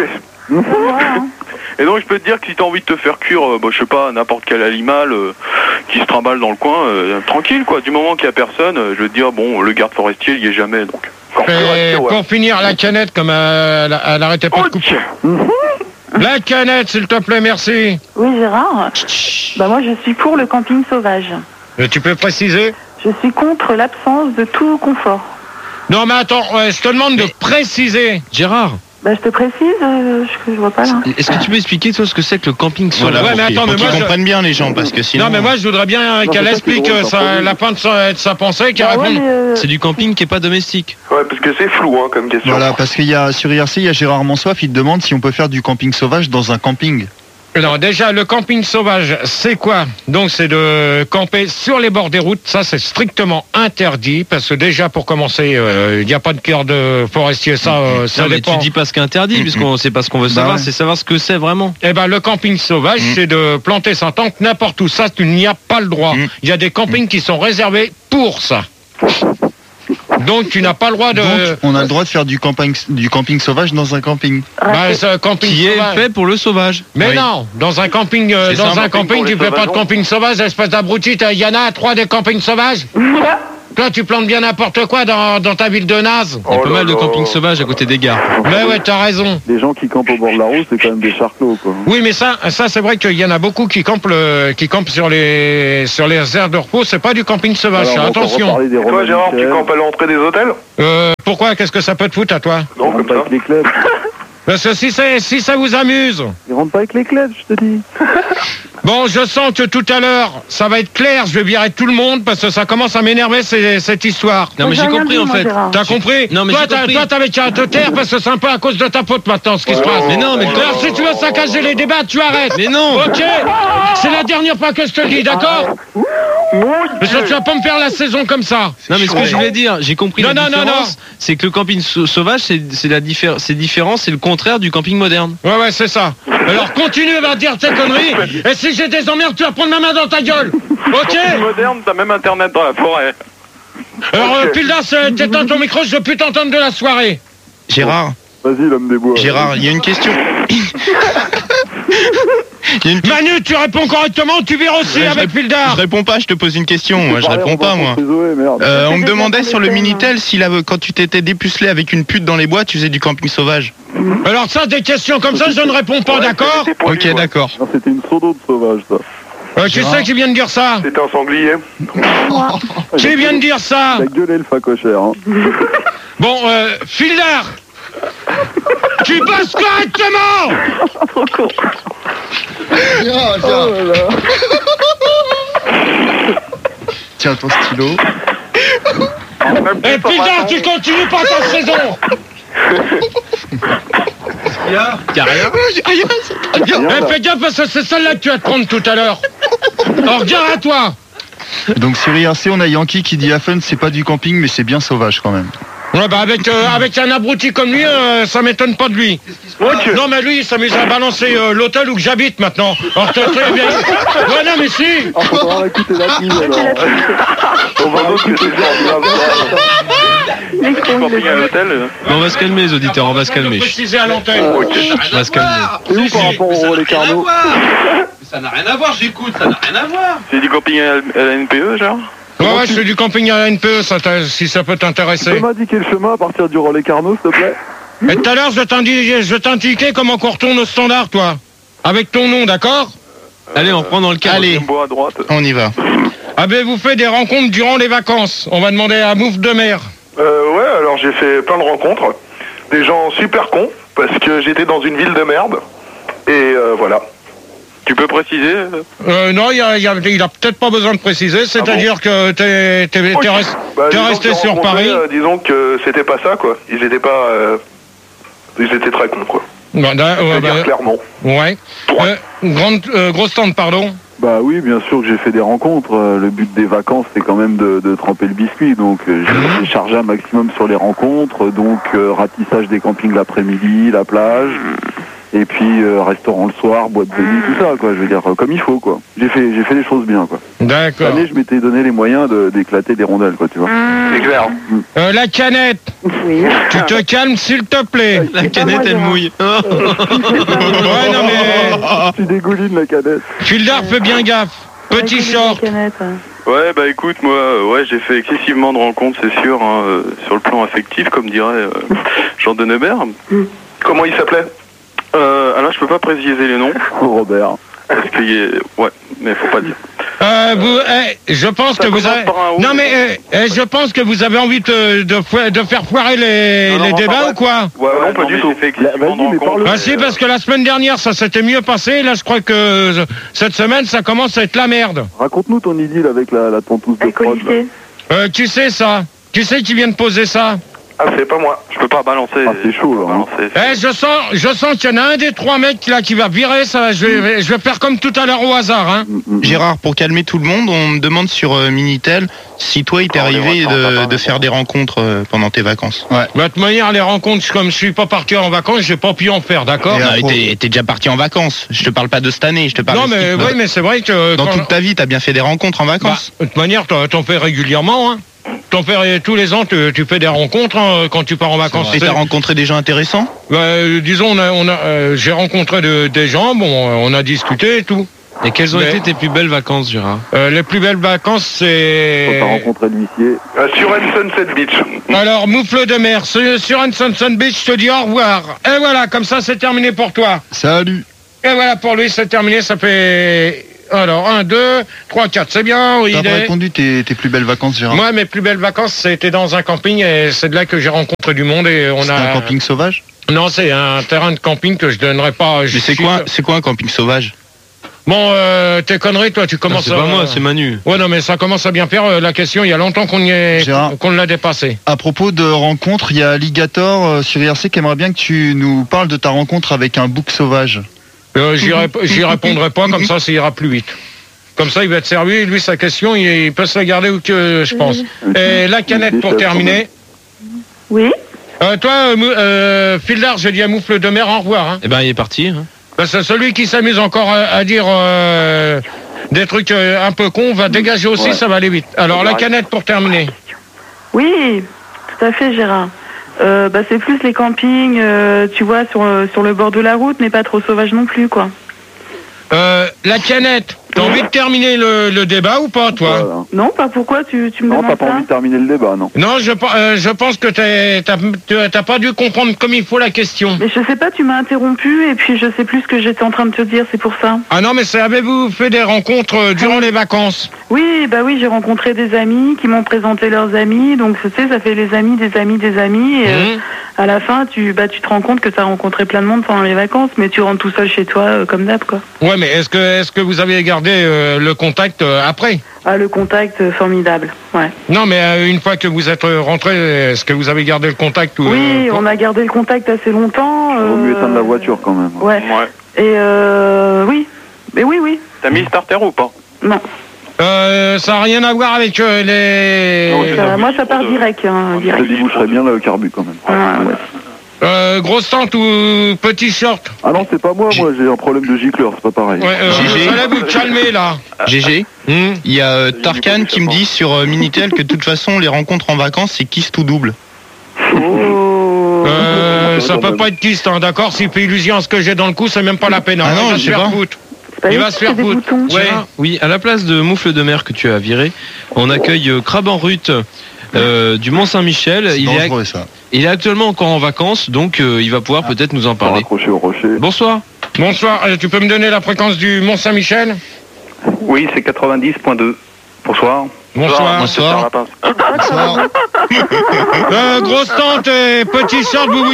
[SPEAKER 8] Et donc je peux te dire que si t'as envie de te faire cuire, je sais pas, n'importe quel animal qui se trimballe dans le coin, tranquille quoi. Du moment qu'il y a personne, je veux te dire, bon, le garde forestier il y est jamais donc.
[SPEAKER 1] Pour finir, la canette, comme elle arrêtait pas de couper. La canette, s'il te plaît, merci.
[SPEAKER 4] Oui, Gérard. Bah moi, je suis pour le camping sauvage.
[SPEAKER 1] Tu peux préciser?
[SPEAKER 4] Je suis contre l'absence de tout confort.
[SPEAKER 1] Non, mais attends, je te demande de préciser.
[SPEAKER 2] Gérard.
[SPEAKER 4] Bah, je te précise, je vois pas là.
[SPEAKER 2] Est-ce que tu peux expliquer toi ce que c'est que le camping sauvage?
[SPEAKER 3] Ouais, mais attends, mais moi je comprenne bien les gens parce que sinon.
[SPEAKER 1] Non, mais moi je voudrais bien qu'elle explique la fin de sa pensée, qu'elle réponde.
[SPEAKER 2] C'est du camping qui est pas domestique.
[SPEAKER 8] Ouais, parce que c'est flou hein, comme question.
[SPEAKER 7] Voilà, parce qu'il y a sur IRC, il y a Gérard Monsoif, il te demande si on peut faire du camping sauvage dans un camping.
[SPEAKER 1] Non, déjà, le camping sauvage, c'est quoi? Donc, c'est de camper sur les bords des routes. Ça, c'est strictement interdit, parce que déjà, pour commencer, il n'y a pas de cœur de forestier. Ça
[SPEAKER 2] non, mais tu dis pas ce qui est interdit, puisqu'on sait pas ce qu'on veut savoir, c'est savoir ce que c'est vraiment.
[SPEAKER 1] Eh ben, le camping sauvage, c'est de planter sa tente n'importe où. Ça, tu n'y as pas le droit. Il y a des campings qui sont réservés pour ça. Donc tu n'as pas le droit de.
[SPEAKER 7] Donc, on a le droit de faire du camping sauvage dans un camping.
[SPEAKER 1] Bah, ce camping
[SPEAKER 2] qui est fait pour le sauvage.
[SPEAKER 1] Mais non, dans un camping, tu fais pas de camping sauvage, espèce d'abruti. Il y en a 3 des campings sauvages. Toi, tu plantes bien n'importe quoi dans ta ville de naze.
[SPEAKER 2] Il y a pas mal de campings sauvages à côté des gares.
[SPEAKER 1] Mais ouais, t'as raison.
[SPEAKER 6] Les gens qui campent au bord de la route, c'est quand même des charclos, quoi.
[SPEAKER 1] Oui, mais ça c'est vrai qu'il y en a beaucoup qui campent sur les aires de repos. C'est pas du camping sauvage.
[SPEAKER 6] Alors,
[SPEAKER 1] attention.
[SPEAKER 8] Et toi, Gérard, tu campes à l'entrée des hôtels?
[SPEAKER 1] Pourquoi? Qu'est-ce que ça peut te foutre à toi?
[SPEAKER 6] Non, comme ça. Avec les clubs.
[SPEAKER 1] Parce que si ça vous amuse.
[SPEAKER 6] Ils rentrent pas avec les clubs, je te dis.
[SPEAKER 1] Bon, je sens que tout à l'heure, ça va être clair, je vais virer tout le monde parce que ça commence à m'énerver cette histoire.
[SPEAKER 2] Non, mais j'ai compris en fait.
[SPEAKER 1] T'as compris?
[SPEAKER 2] Non, mais
[SPEAKER 1] toi, t'avais qu'à te taire parce que c'est un peu à cause de ta faute maintenant ce qui se passe.
[SPEAKER 2] Mais non, mais
[SPEAKER 1] alors, si tu veux saccager les débats, tu arrêtes.
[SPEAKER 2] Mais non.
[SPEAKER 1] Ok. C'est la dernière fois que je te le dis, d'accord? Parce que tu vas pas me faire la saison comme ça.
[SPEAKER 2] Non, mais ce que je voulais dire, j'ai compris la différence. C'est que le camping sauvage, c'est différent, c'est le contraire du camping moderne.
[SPEAKER 1] Ouais, c'est ça. Alors continue à dire tes conneries. Et si j'ai des emmerdes, tu vas prendre ma main dans ta gueule. Ok?
[SPEAKER 8] Camping moderne, t'as même internet dans la forêt.
[SPEAKER 1] Alors, Pildas, t'éteins ton micro, je veux plus t'entendre de la soirée.
[SPEAKER 3] Gérard.
[SPEAKER 6] Vas-y, l'homme des bois.
[SPEAKER 3] Gérard, il y a une question.
[SPEAKER 1] Manu, tu réponds correctement, tu vires aussi avec Pildar.
[SPEAKER 3] Je réponds pas, je te pose une question. Moi, je réponds pas, moi. On me demandait sur le Minitel si quand tu t'étais dépucelé avec une pute dans les bois, tu faisais du camping sauvage.
[SPEAKER 1] Alors ça, des questions comme ça, je ne réponds pas, d'accord?
[SPEAKER 3] Ok, d'accord.
[SPEAKER 6] C'était une sodo de sauvage, ça.
[SPEAKER 1] Qui c'est qui vient de dire ça?
[SPEAKER 8] C'était un sanglier.
[SPEAKER 1] Qui vient de dire ça?
[SPEAKER 6] La gueule et le facochère. Hein.
[SPEAKER 1] Bon, Pildar, tu passes correctement.
[SPEAKER 4] Trop con.
[SPEAKER 7] Tiens ton stylo.
[SPEAKER 1] Et Pildar, tu continues pas ta saison.
[SPEAKER 2] Il y a rien.
[SPEAKER 1] Fais gaffe parce que c'est celle-là que tu vas te prendre tout à l'heure. Alors, regarde à toi.
[SPEAKER 7] Donc sur IRC, on a Yankee qui dit Affen, c'est pas du camping, mais c'est bien sauvage quand même.
[SPEAKER 1] Ouais, bah avec un abruti comme lui, ça m'étonne pas de lui. Okay. Non, mais lui, il s'amuse à balancer l'hôtel où j'habite maintenant. Alors, très bien. Ouais, non, mais si.
[SPEAKER 6] On va écouter la pub, alors.
[SPEAKER 8] On va voir que c'est camping à l'hôtel.
[SPEAKER 2] On va se calmer, les auditeurs, on va se calmer.
[SPEAKER 1] Préciser à l'antenne.
[SPEAKER 2] On va se calmer.
[SPEAKER 6] Et où par rapport au relais Carnot?
[SPEAKER 9] Ça n'a rien à voir, j'écoute, ça n'a rien à voir.
[SPEAKER 8] C'est du camping à la NPE, genre?
[SPEAKER 1] Ouais, c'est du camping à la NPE, si ça peut t'intéresser.
[SPEAKER 6] Tu peux m'indiquer le chemin à partir du relais Carnot, s'il te plaît?
[SPEAKER 1] Et tout à l'heure, je t'indiquais comment qu'on retourne au standard, toi. Avec ton nom, d'accord?
[SPEAKER 2] Allez, on reprend dans le cadre.
[SPEAKER 3] Allez,
[SPEAKER 8] à droite.
[SPEAKER 3] On y va.
[SPEAKER 1] Ah ben, vous faites des rencontres durant les vacances. On va demander à Mouf de Mer.
[SPEAKER 8] Ouais, alors j'ai fait plein de rencontres. Des gens super cons, parce que j'étais dans une ville de merde. Et voilà. Tu peux préciser?
[SPEAKER 1] Non, il a peut-être pas besoin de préciser. C'est-à-dire que t'es resté sur Paris.
[SPEAKER 8] Disons que c'était pas ça, quoi. Ils étaient pas
[SPEAKER 10] Ils étaient très cons, quoi.
[SPEAKER 1] Clairement. Ouais. Grosse tante, pardon.
[SPEAKER 6] Bah oui, bien sûr que j'ai fait des rencontres. Le but des vacances, c'est quand même de tremper le biscuit. Donc j'ai chargé un maximum sur les rencontres. Donc ratissage des campings l'après-midi, la plage. Et puis restaurant le soir, boîte de nuit, tout ça, quoi. Je veux dire, comme il faut, quoi. J'ai fait les choses bien, quoi.
[SPEAKER 1] D'accord.
[SPEAKER 6] Cette année, je m'étais donné les moyens d'éclater des rondelles, quoi, tu vois.
[SPEAKER 10] C'est clair.
[SPEAKER 1] La canette.
[SPEAKER 4] Oui.
[SPEAKER 1] Tu te calmes, s'il te plaît.
[SPEAKER 2] La canette, elle mouille.
[SPEAKER 1] Ouais, non mais.
[SPEAKER 6] Tu dégouline la canette.
[SPEAKER 1] Fildar, fais bien gaffe. Petit short.
[SPEAKER 8] Ouais, bah écoute, moi, j'ai fait excessivement de rencontres, c'est sûr, hein, sur le plan affectif, comme dirait Jean de Neubert.
[SPEAKER 10] Comment il s'appelait?
[SPEAKER 8] Alors, je peux pas préciser les noms.
[SPEAKER 6] Robert.
[SPEAKER 8] Parce qu'il y a... Ouais, mais faut pas dire.
[SPEAKER 1] Je pense que vous avez... Non mais je pense que vous avez envie de faire foirer les débats ou quoi?
[SPEAKER 8] Ouais, non, pas du tout.
[SPEAKER 1] Si, parce que la semaine dernière ça s'était mieux passé. Là je crois que cette semaine ça commence à être la merde.
[SPEAKER 6] Raconte-nous ton idylle avec la tontouse de prod.
[SPEAKER 1] Tu sais ça? Tu sais qui vient de poser ça?
[SPEAKER 10] Ah, c'est pas moi.
[SPEAKER 8] Je peux pas balancer.
[SPEAKER 6] Ah, c'est chaud, là. Hein.
[SPEAKER 1] Je sens qu'il y en a un des trois mecs là qui va virer. Ça, je vais faire comme tout à l'heure au hasard. Hein.
[SPEAKER 3] Gérard, pour calmer tout le monde, on me demande sur Minitel si toi il t'est arrivé de faire des rencontres pendant tes vacances.
[SPEAKER 1] Ouais. De toute manière, les rencontres, comme je suis pas parti en vacances, j'ai pas pu en faire, d'accord?
[SPEAKER 3] T'es déjà parti en vacances. Je te parle pas de cette année, je te parle.
[SPEAKER 1] Non, mais oui, mais c'est vrai que
[SPEAKER 3] dans toute ta vie, t'as bien fait des rencontres en vacances.
[SPEAKER 1] De toute manière, t'en fais régulièrement, hein. T'en fais tous les ans, tu fais des rencontres hein, quand tu pars en vacances.
[SPEAKER 3] Et t'as rencontré des gens intéressants?
[SPEAKER 1] Disons, j'ai rencontré des gens, on a discuté et tout.
[SPEAKER 2] Et quelles ont été tes plus belles vacances, Gérard?
[SPEAKER 1] Les plus belles vacances, c'est...
[SPEAKER 6] Quand t'as rencontré l'huissier.
[SPEAKER 10] Sur un Sunset Beach.
[SPEAKER 1] Alors, moufle de mer, sur un Sunset Beach, je te dis au revoir. Et voilà, comme ça, c'est terminé pour toi.
[SPEAKER 7] Salut.
[SPEAKER 1] Et voilà, pour lui, c'est terminé, ça fait... Alors, 1, 2, 3, 4, c'est bien.
[SPEAKER 7] T'as pas répondu tes plus belles vacances, Gérard?
[SPEAKER 1] Moi, mes plus belles vacances, c'était dans un camping et c'est de là que j'ai rencontré du monde et on a...
[SPEAKER 7] un camping sauvage?
[SPEAKER 1] Non, c'est un terrain de camping que je donnerais pas...
[SPEAKER 3] Mais c'est quoi un camping sauvage?
[SPEAKER 1] Bon, tes conneries, toi, tu commences
[SPEAKER 2] à... C'est pas moi, c'est Manu.
[SPEAKER 1] Ouais, non, mais ça commence à bien faire la question. Il y a longtemps qu'on l'a dépassé.
[SPEAKER 7] À propos de rencontres, il y a Alligator sur IRC qui aimerait bien que tu nous parles de ta rencontre avec un bouc sauvage.
[SPEAKER 1] J'y répondrai pas, comme ça ira plus vite. Comme ça, il va être servi. Lui, sa question, il peut se la garder où que je pense. Et la canette pour terminer.
[SPEAKER 4] Oui.
[SPEAKER 1] Toi, Fildar, je dis à Moufle de mer au revoir. Hein.
[SPEAKER 2] Eh ben, il est parti. Hein.
[SPEAKER 1] C'est celui qui s'amuse encore à dire des trucs un peu cons va dégager aussi, ça va aller vite. Alors, la canette pour terminer.
[SPEAKER 4] Oui, tout à fait, Gérard. C'est plus les campings, tu vois, sur le bord de la route, mais pas trop sauvage non plus, quoi.
[SPEAKER 1] La canette, t'as envie de terminer le débat ou pas, toi?
[SPEAKER 6] Voilà.
[SPEAKER 4] Non, pas pourquoi tu me demandes ça?
[SPEAKER 6] Non, t'as pas envie de terminer le débat, non?
[SPEAKER 1] Non, je pense que t'as pas dû comprendre comme il faut la question.
[SPEAKER 4] Mais je sais pas, tu m'as interrompu et puis je sais plus ce que j'étais en train de te dire, c'est pour ça.
[SPEAKER 1] Ah non, mais avez-vous fait des rencontres durant les vacances?
[SPEAKER 4] Oui, j'ai rencontré des amis qui m'ont présenté leurs amis, donc tu sais, ça fait les amis des amis des amis, et à la fin, tu te rends compte que t'as rencontré plein de monde pendant les vacances, mais tu rentres tout seul chez toi, comme d'hab, quoi.
[SPEAKER 1] Ouais, mais est-ce que vous avez gardé le contact après?
[SPEAKER 4] Ah, le contact, formidable, ouais.
[SPEAKER 1] Non, mais une fois que vous êtes rentré, est-ce que vous avez gardé le contact ou,
[SPEAKER 4] Oui, on a gardé le contact assez longtemps.
[SPEAKER 6] Il vaut mieux éteindre la voiture, quand même.
[SPEAKER 4] Ouais. Et oui. Mais oui.
[SPEAKER 8] T'as mis le starter ou pas?
[SPEAKER 4] Non.
[SPEAKER 1] Ça n'a rien à voir avec les...
[SPEAKER 4] moi, ça part direct.
[SPEAKER 6] Ça déboucherait bien le carbu, quand même.
[SPEAKER 1] Grosse tente ou petit short?
[SPEAKER 6] Ah non, c'est pas moi j'ai un problème de gicleur, c'est pas pareil.
[SPEAKER 1] GG, allez vous calmer là.
[SPEAKER 3] GG, il y a Tarkan qui me dit sur Minitel que de toute façon les rencontres en vacances c'est kiss tout double.
[SPEAKER 1] Ça peut pas être kiss, hein, d'accord? S'il fait illusion à ce que j'ai dans le cou, c'est même pas la peine.
[SPEAKER 3] Ah non,
[SPEAKER 1] il va se faire foutre. Il va se faire foutre.
[SPEAKER 2] Ouais. Oui, à la place de Moufle de mer que tu as viré, on accueille Crabe en Rut du Mont-Saint-Michel. Il est actuellement encore en vacances, donc il va pouvoir peut-être nous en parler.
[SPEAKER 6] Accroché au rocher.
[SPEAKER 1] Bonsoir. Bonsoir. Tu peux me donner la fréquence du Mont-Saint-Michel?
[SPEAKER 5] Oui, c'est 90.2. Bonsoir.
[SPEAKER 1] Bonsoir.
[SPEAKER 3] Bonsoir.
[SPEAKER 1] Grosse tente et petit short, vous...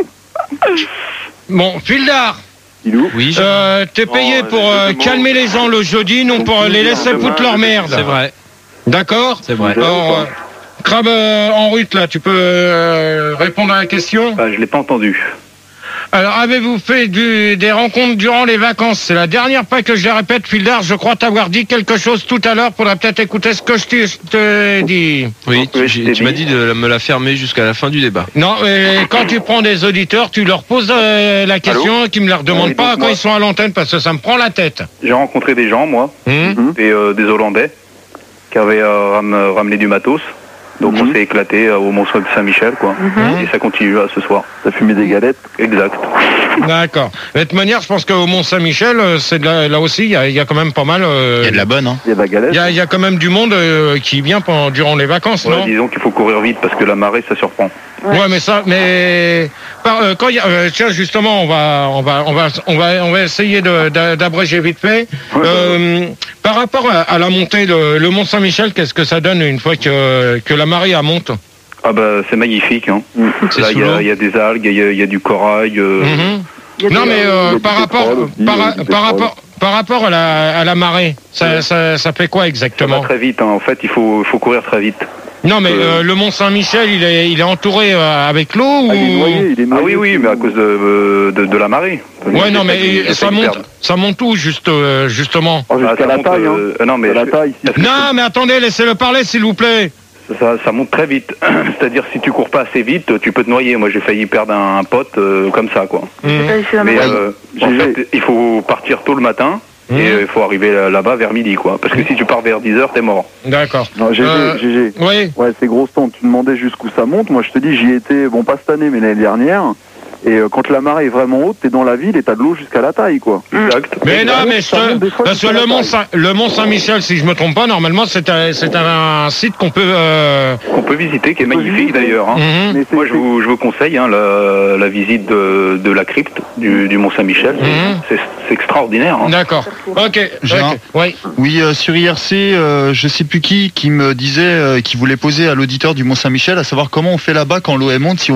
[SPEAKER 1] Bon, Fildar.
[SPEAKER 2] Oui.
[SPEAKER 1] T'es payé pour calmer les gens le jeudi, non pour les laisser foutre leur merde.
[SPEAKER 2] C'est vrai.
[SPEAKER 1] D'accord?
[SPEAKER 2] C'est vrai.
[SPEAKER 1] Alors, Crabe en Rut, là, tu peux répondre à la question?
[SPEAKER 5] Je l'ai pas entendu.
[SPEAKER 1] Alors, avez-vous fait des rencontres durant les vacances? C'est la dernière fois que je le répète, Fildar. Je crois t'avoir dit quelque chose tout à l'heure. Faudra peut-être écouter ce que je te dis.
[SPEAKER 2] Oui, tu m'as dit de me la fermer jusqu'à la fin du débat.
[SPEAKER 1] Non, quand tu prends des auditeurs, tu leur poses la question, qu'ils me la redemandent pas quand ils sont à l'antenne, parce que ça me prend la tête.
[SPEAKER 5] J'ai rencontré des gens, moi, des Hollandais, qui avaient ramené du matos. Donc on s'est éclaté au Mont Saint-Michel, quoi. Et ça continue ce soir.
[SPEAKER 6] T'as fumé des galettes?
[SPEAKER 5] Exact.
[SPEAKER 1] D'accord. De toute manière, je pense qu'au Mont Saint-Michel, c'est là aussi, il y a quand même pas mal.
[SPEAKER 3] Il y a de la bonne, hein.
[SPEAKER 6] Il y a de la galette.
[SPEAKER 1] Il y a quand même du monde qui vient durant les vacances, non?
[SPEAKER 5] Disons qu'il faut courir vite parce que la marée, ça surprend.
[SPEAKER 1] Ouais, quand il y a, tiens, justement, on va essayer d'abréger vite fait. Par rapport à la montée, le Mont Saint-Michel, qu'est-ce que ça donne une fois que la marée monte?
[SPEAKER 5] Ah bah c'est magnifique, hein. Là, il y a des algues, il y a du corail.
[SPEAKER 1] Non, mais par rapport à la marée, ça fait quoi exactement?
[SPEAKER 5] Ça va très vite, hein. En fait, il faut courir très vite.
[SPEAKER 1] Non, mais le Mont Saint-Michel, il est entouré avec l'eau ou...
[SPEAKER 6] il est noyé,
[SPEAKER 5] oui, mais à cause de la marée.
[SPEAKER 1] Ouais, non, mais ça monte où, justement?
[SPEAKER 6] Jusqu'à la taille, hein.
[SPEAKER 5] Non, mais...
[SPEAKER 1] Non, mais attendez, laissez-le parler, s'il vous plaît.
[SPEAKER 5] Ça monte très vite. C'est-à-dire, si tu cours pas assez vite, tu peux te noyer. Moi, j'ai failli perdre un pote comme ça, quoi. Mais en fait, il faut partir tôt le matin. Et il faut arriver là-bas vers midi, quoi. Parce que si tu pars vers 10h, t'es mort.
[SPEAKER 1] D'accord.
[SPEAKER 6] Non, GG.
[SPEAKER 1] Oui.
[SPEAKER 6] Ouais, c'est grosse tente. Tu demandais jusqu'où ça monte. Moi, je te dis, j'y étais, bon, pas cette année, mais l'année dernière. Et quand la marée est vraiment haute, t'es dans la ville et t'as de l'eau jusqu'à la taille, quoi.
[SPEAKER 5] Exact.
[SPEAKER 1] Mais non, mais parce que le Mont Saint-Michel, si je me trompe pas, normalement, c'est un site qu'on peut
[SPEAKER 5] visiter, qui est magnifique d'ailleurs. Hein. Moi, je vous conseille la visite de la crypte du Mont Saint-Michel. C'est extraordinaire. Hein.
[SPEAKER 1] D'accord. Ok.
[SPEAKER 7] Oui, sur IRC, je sais plus qui me disait qu'il voulait poser à l'auditeur du Mont Saint-Michel, à savoir comment on fait là-bas quand l'eau monte, si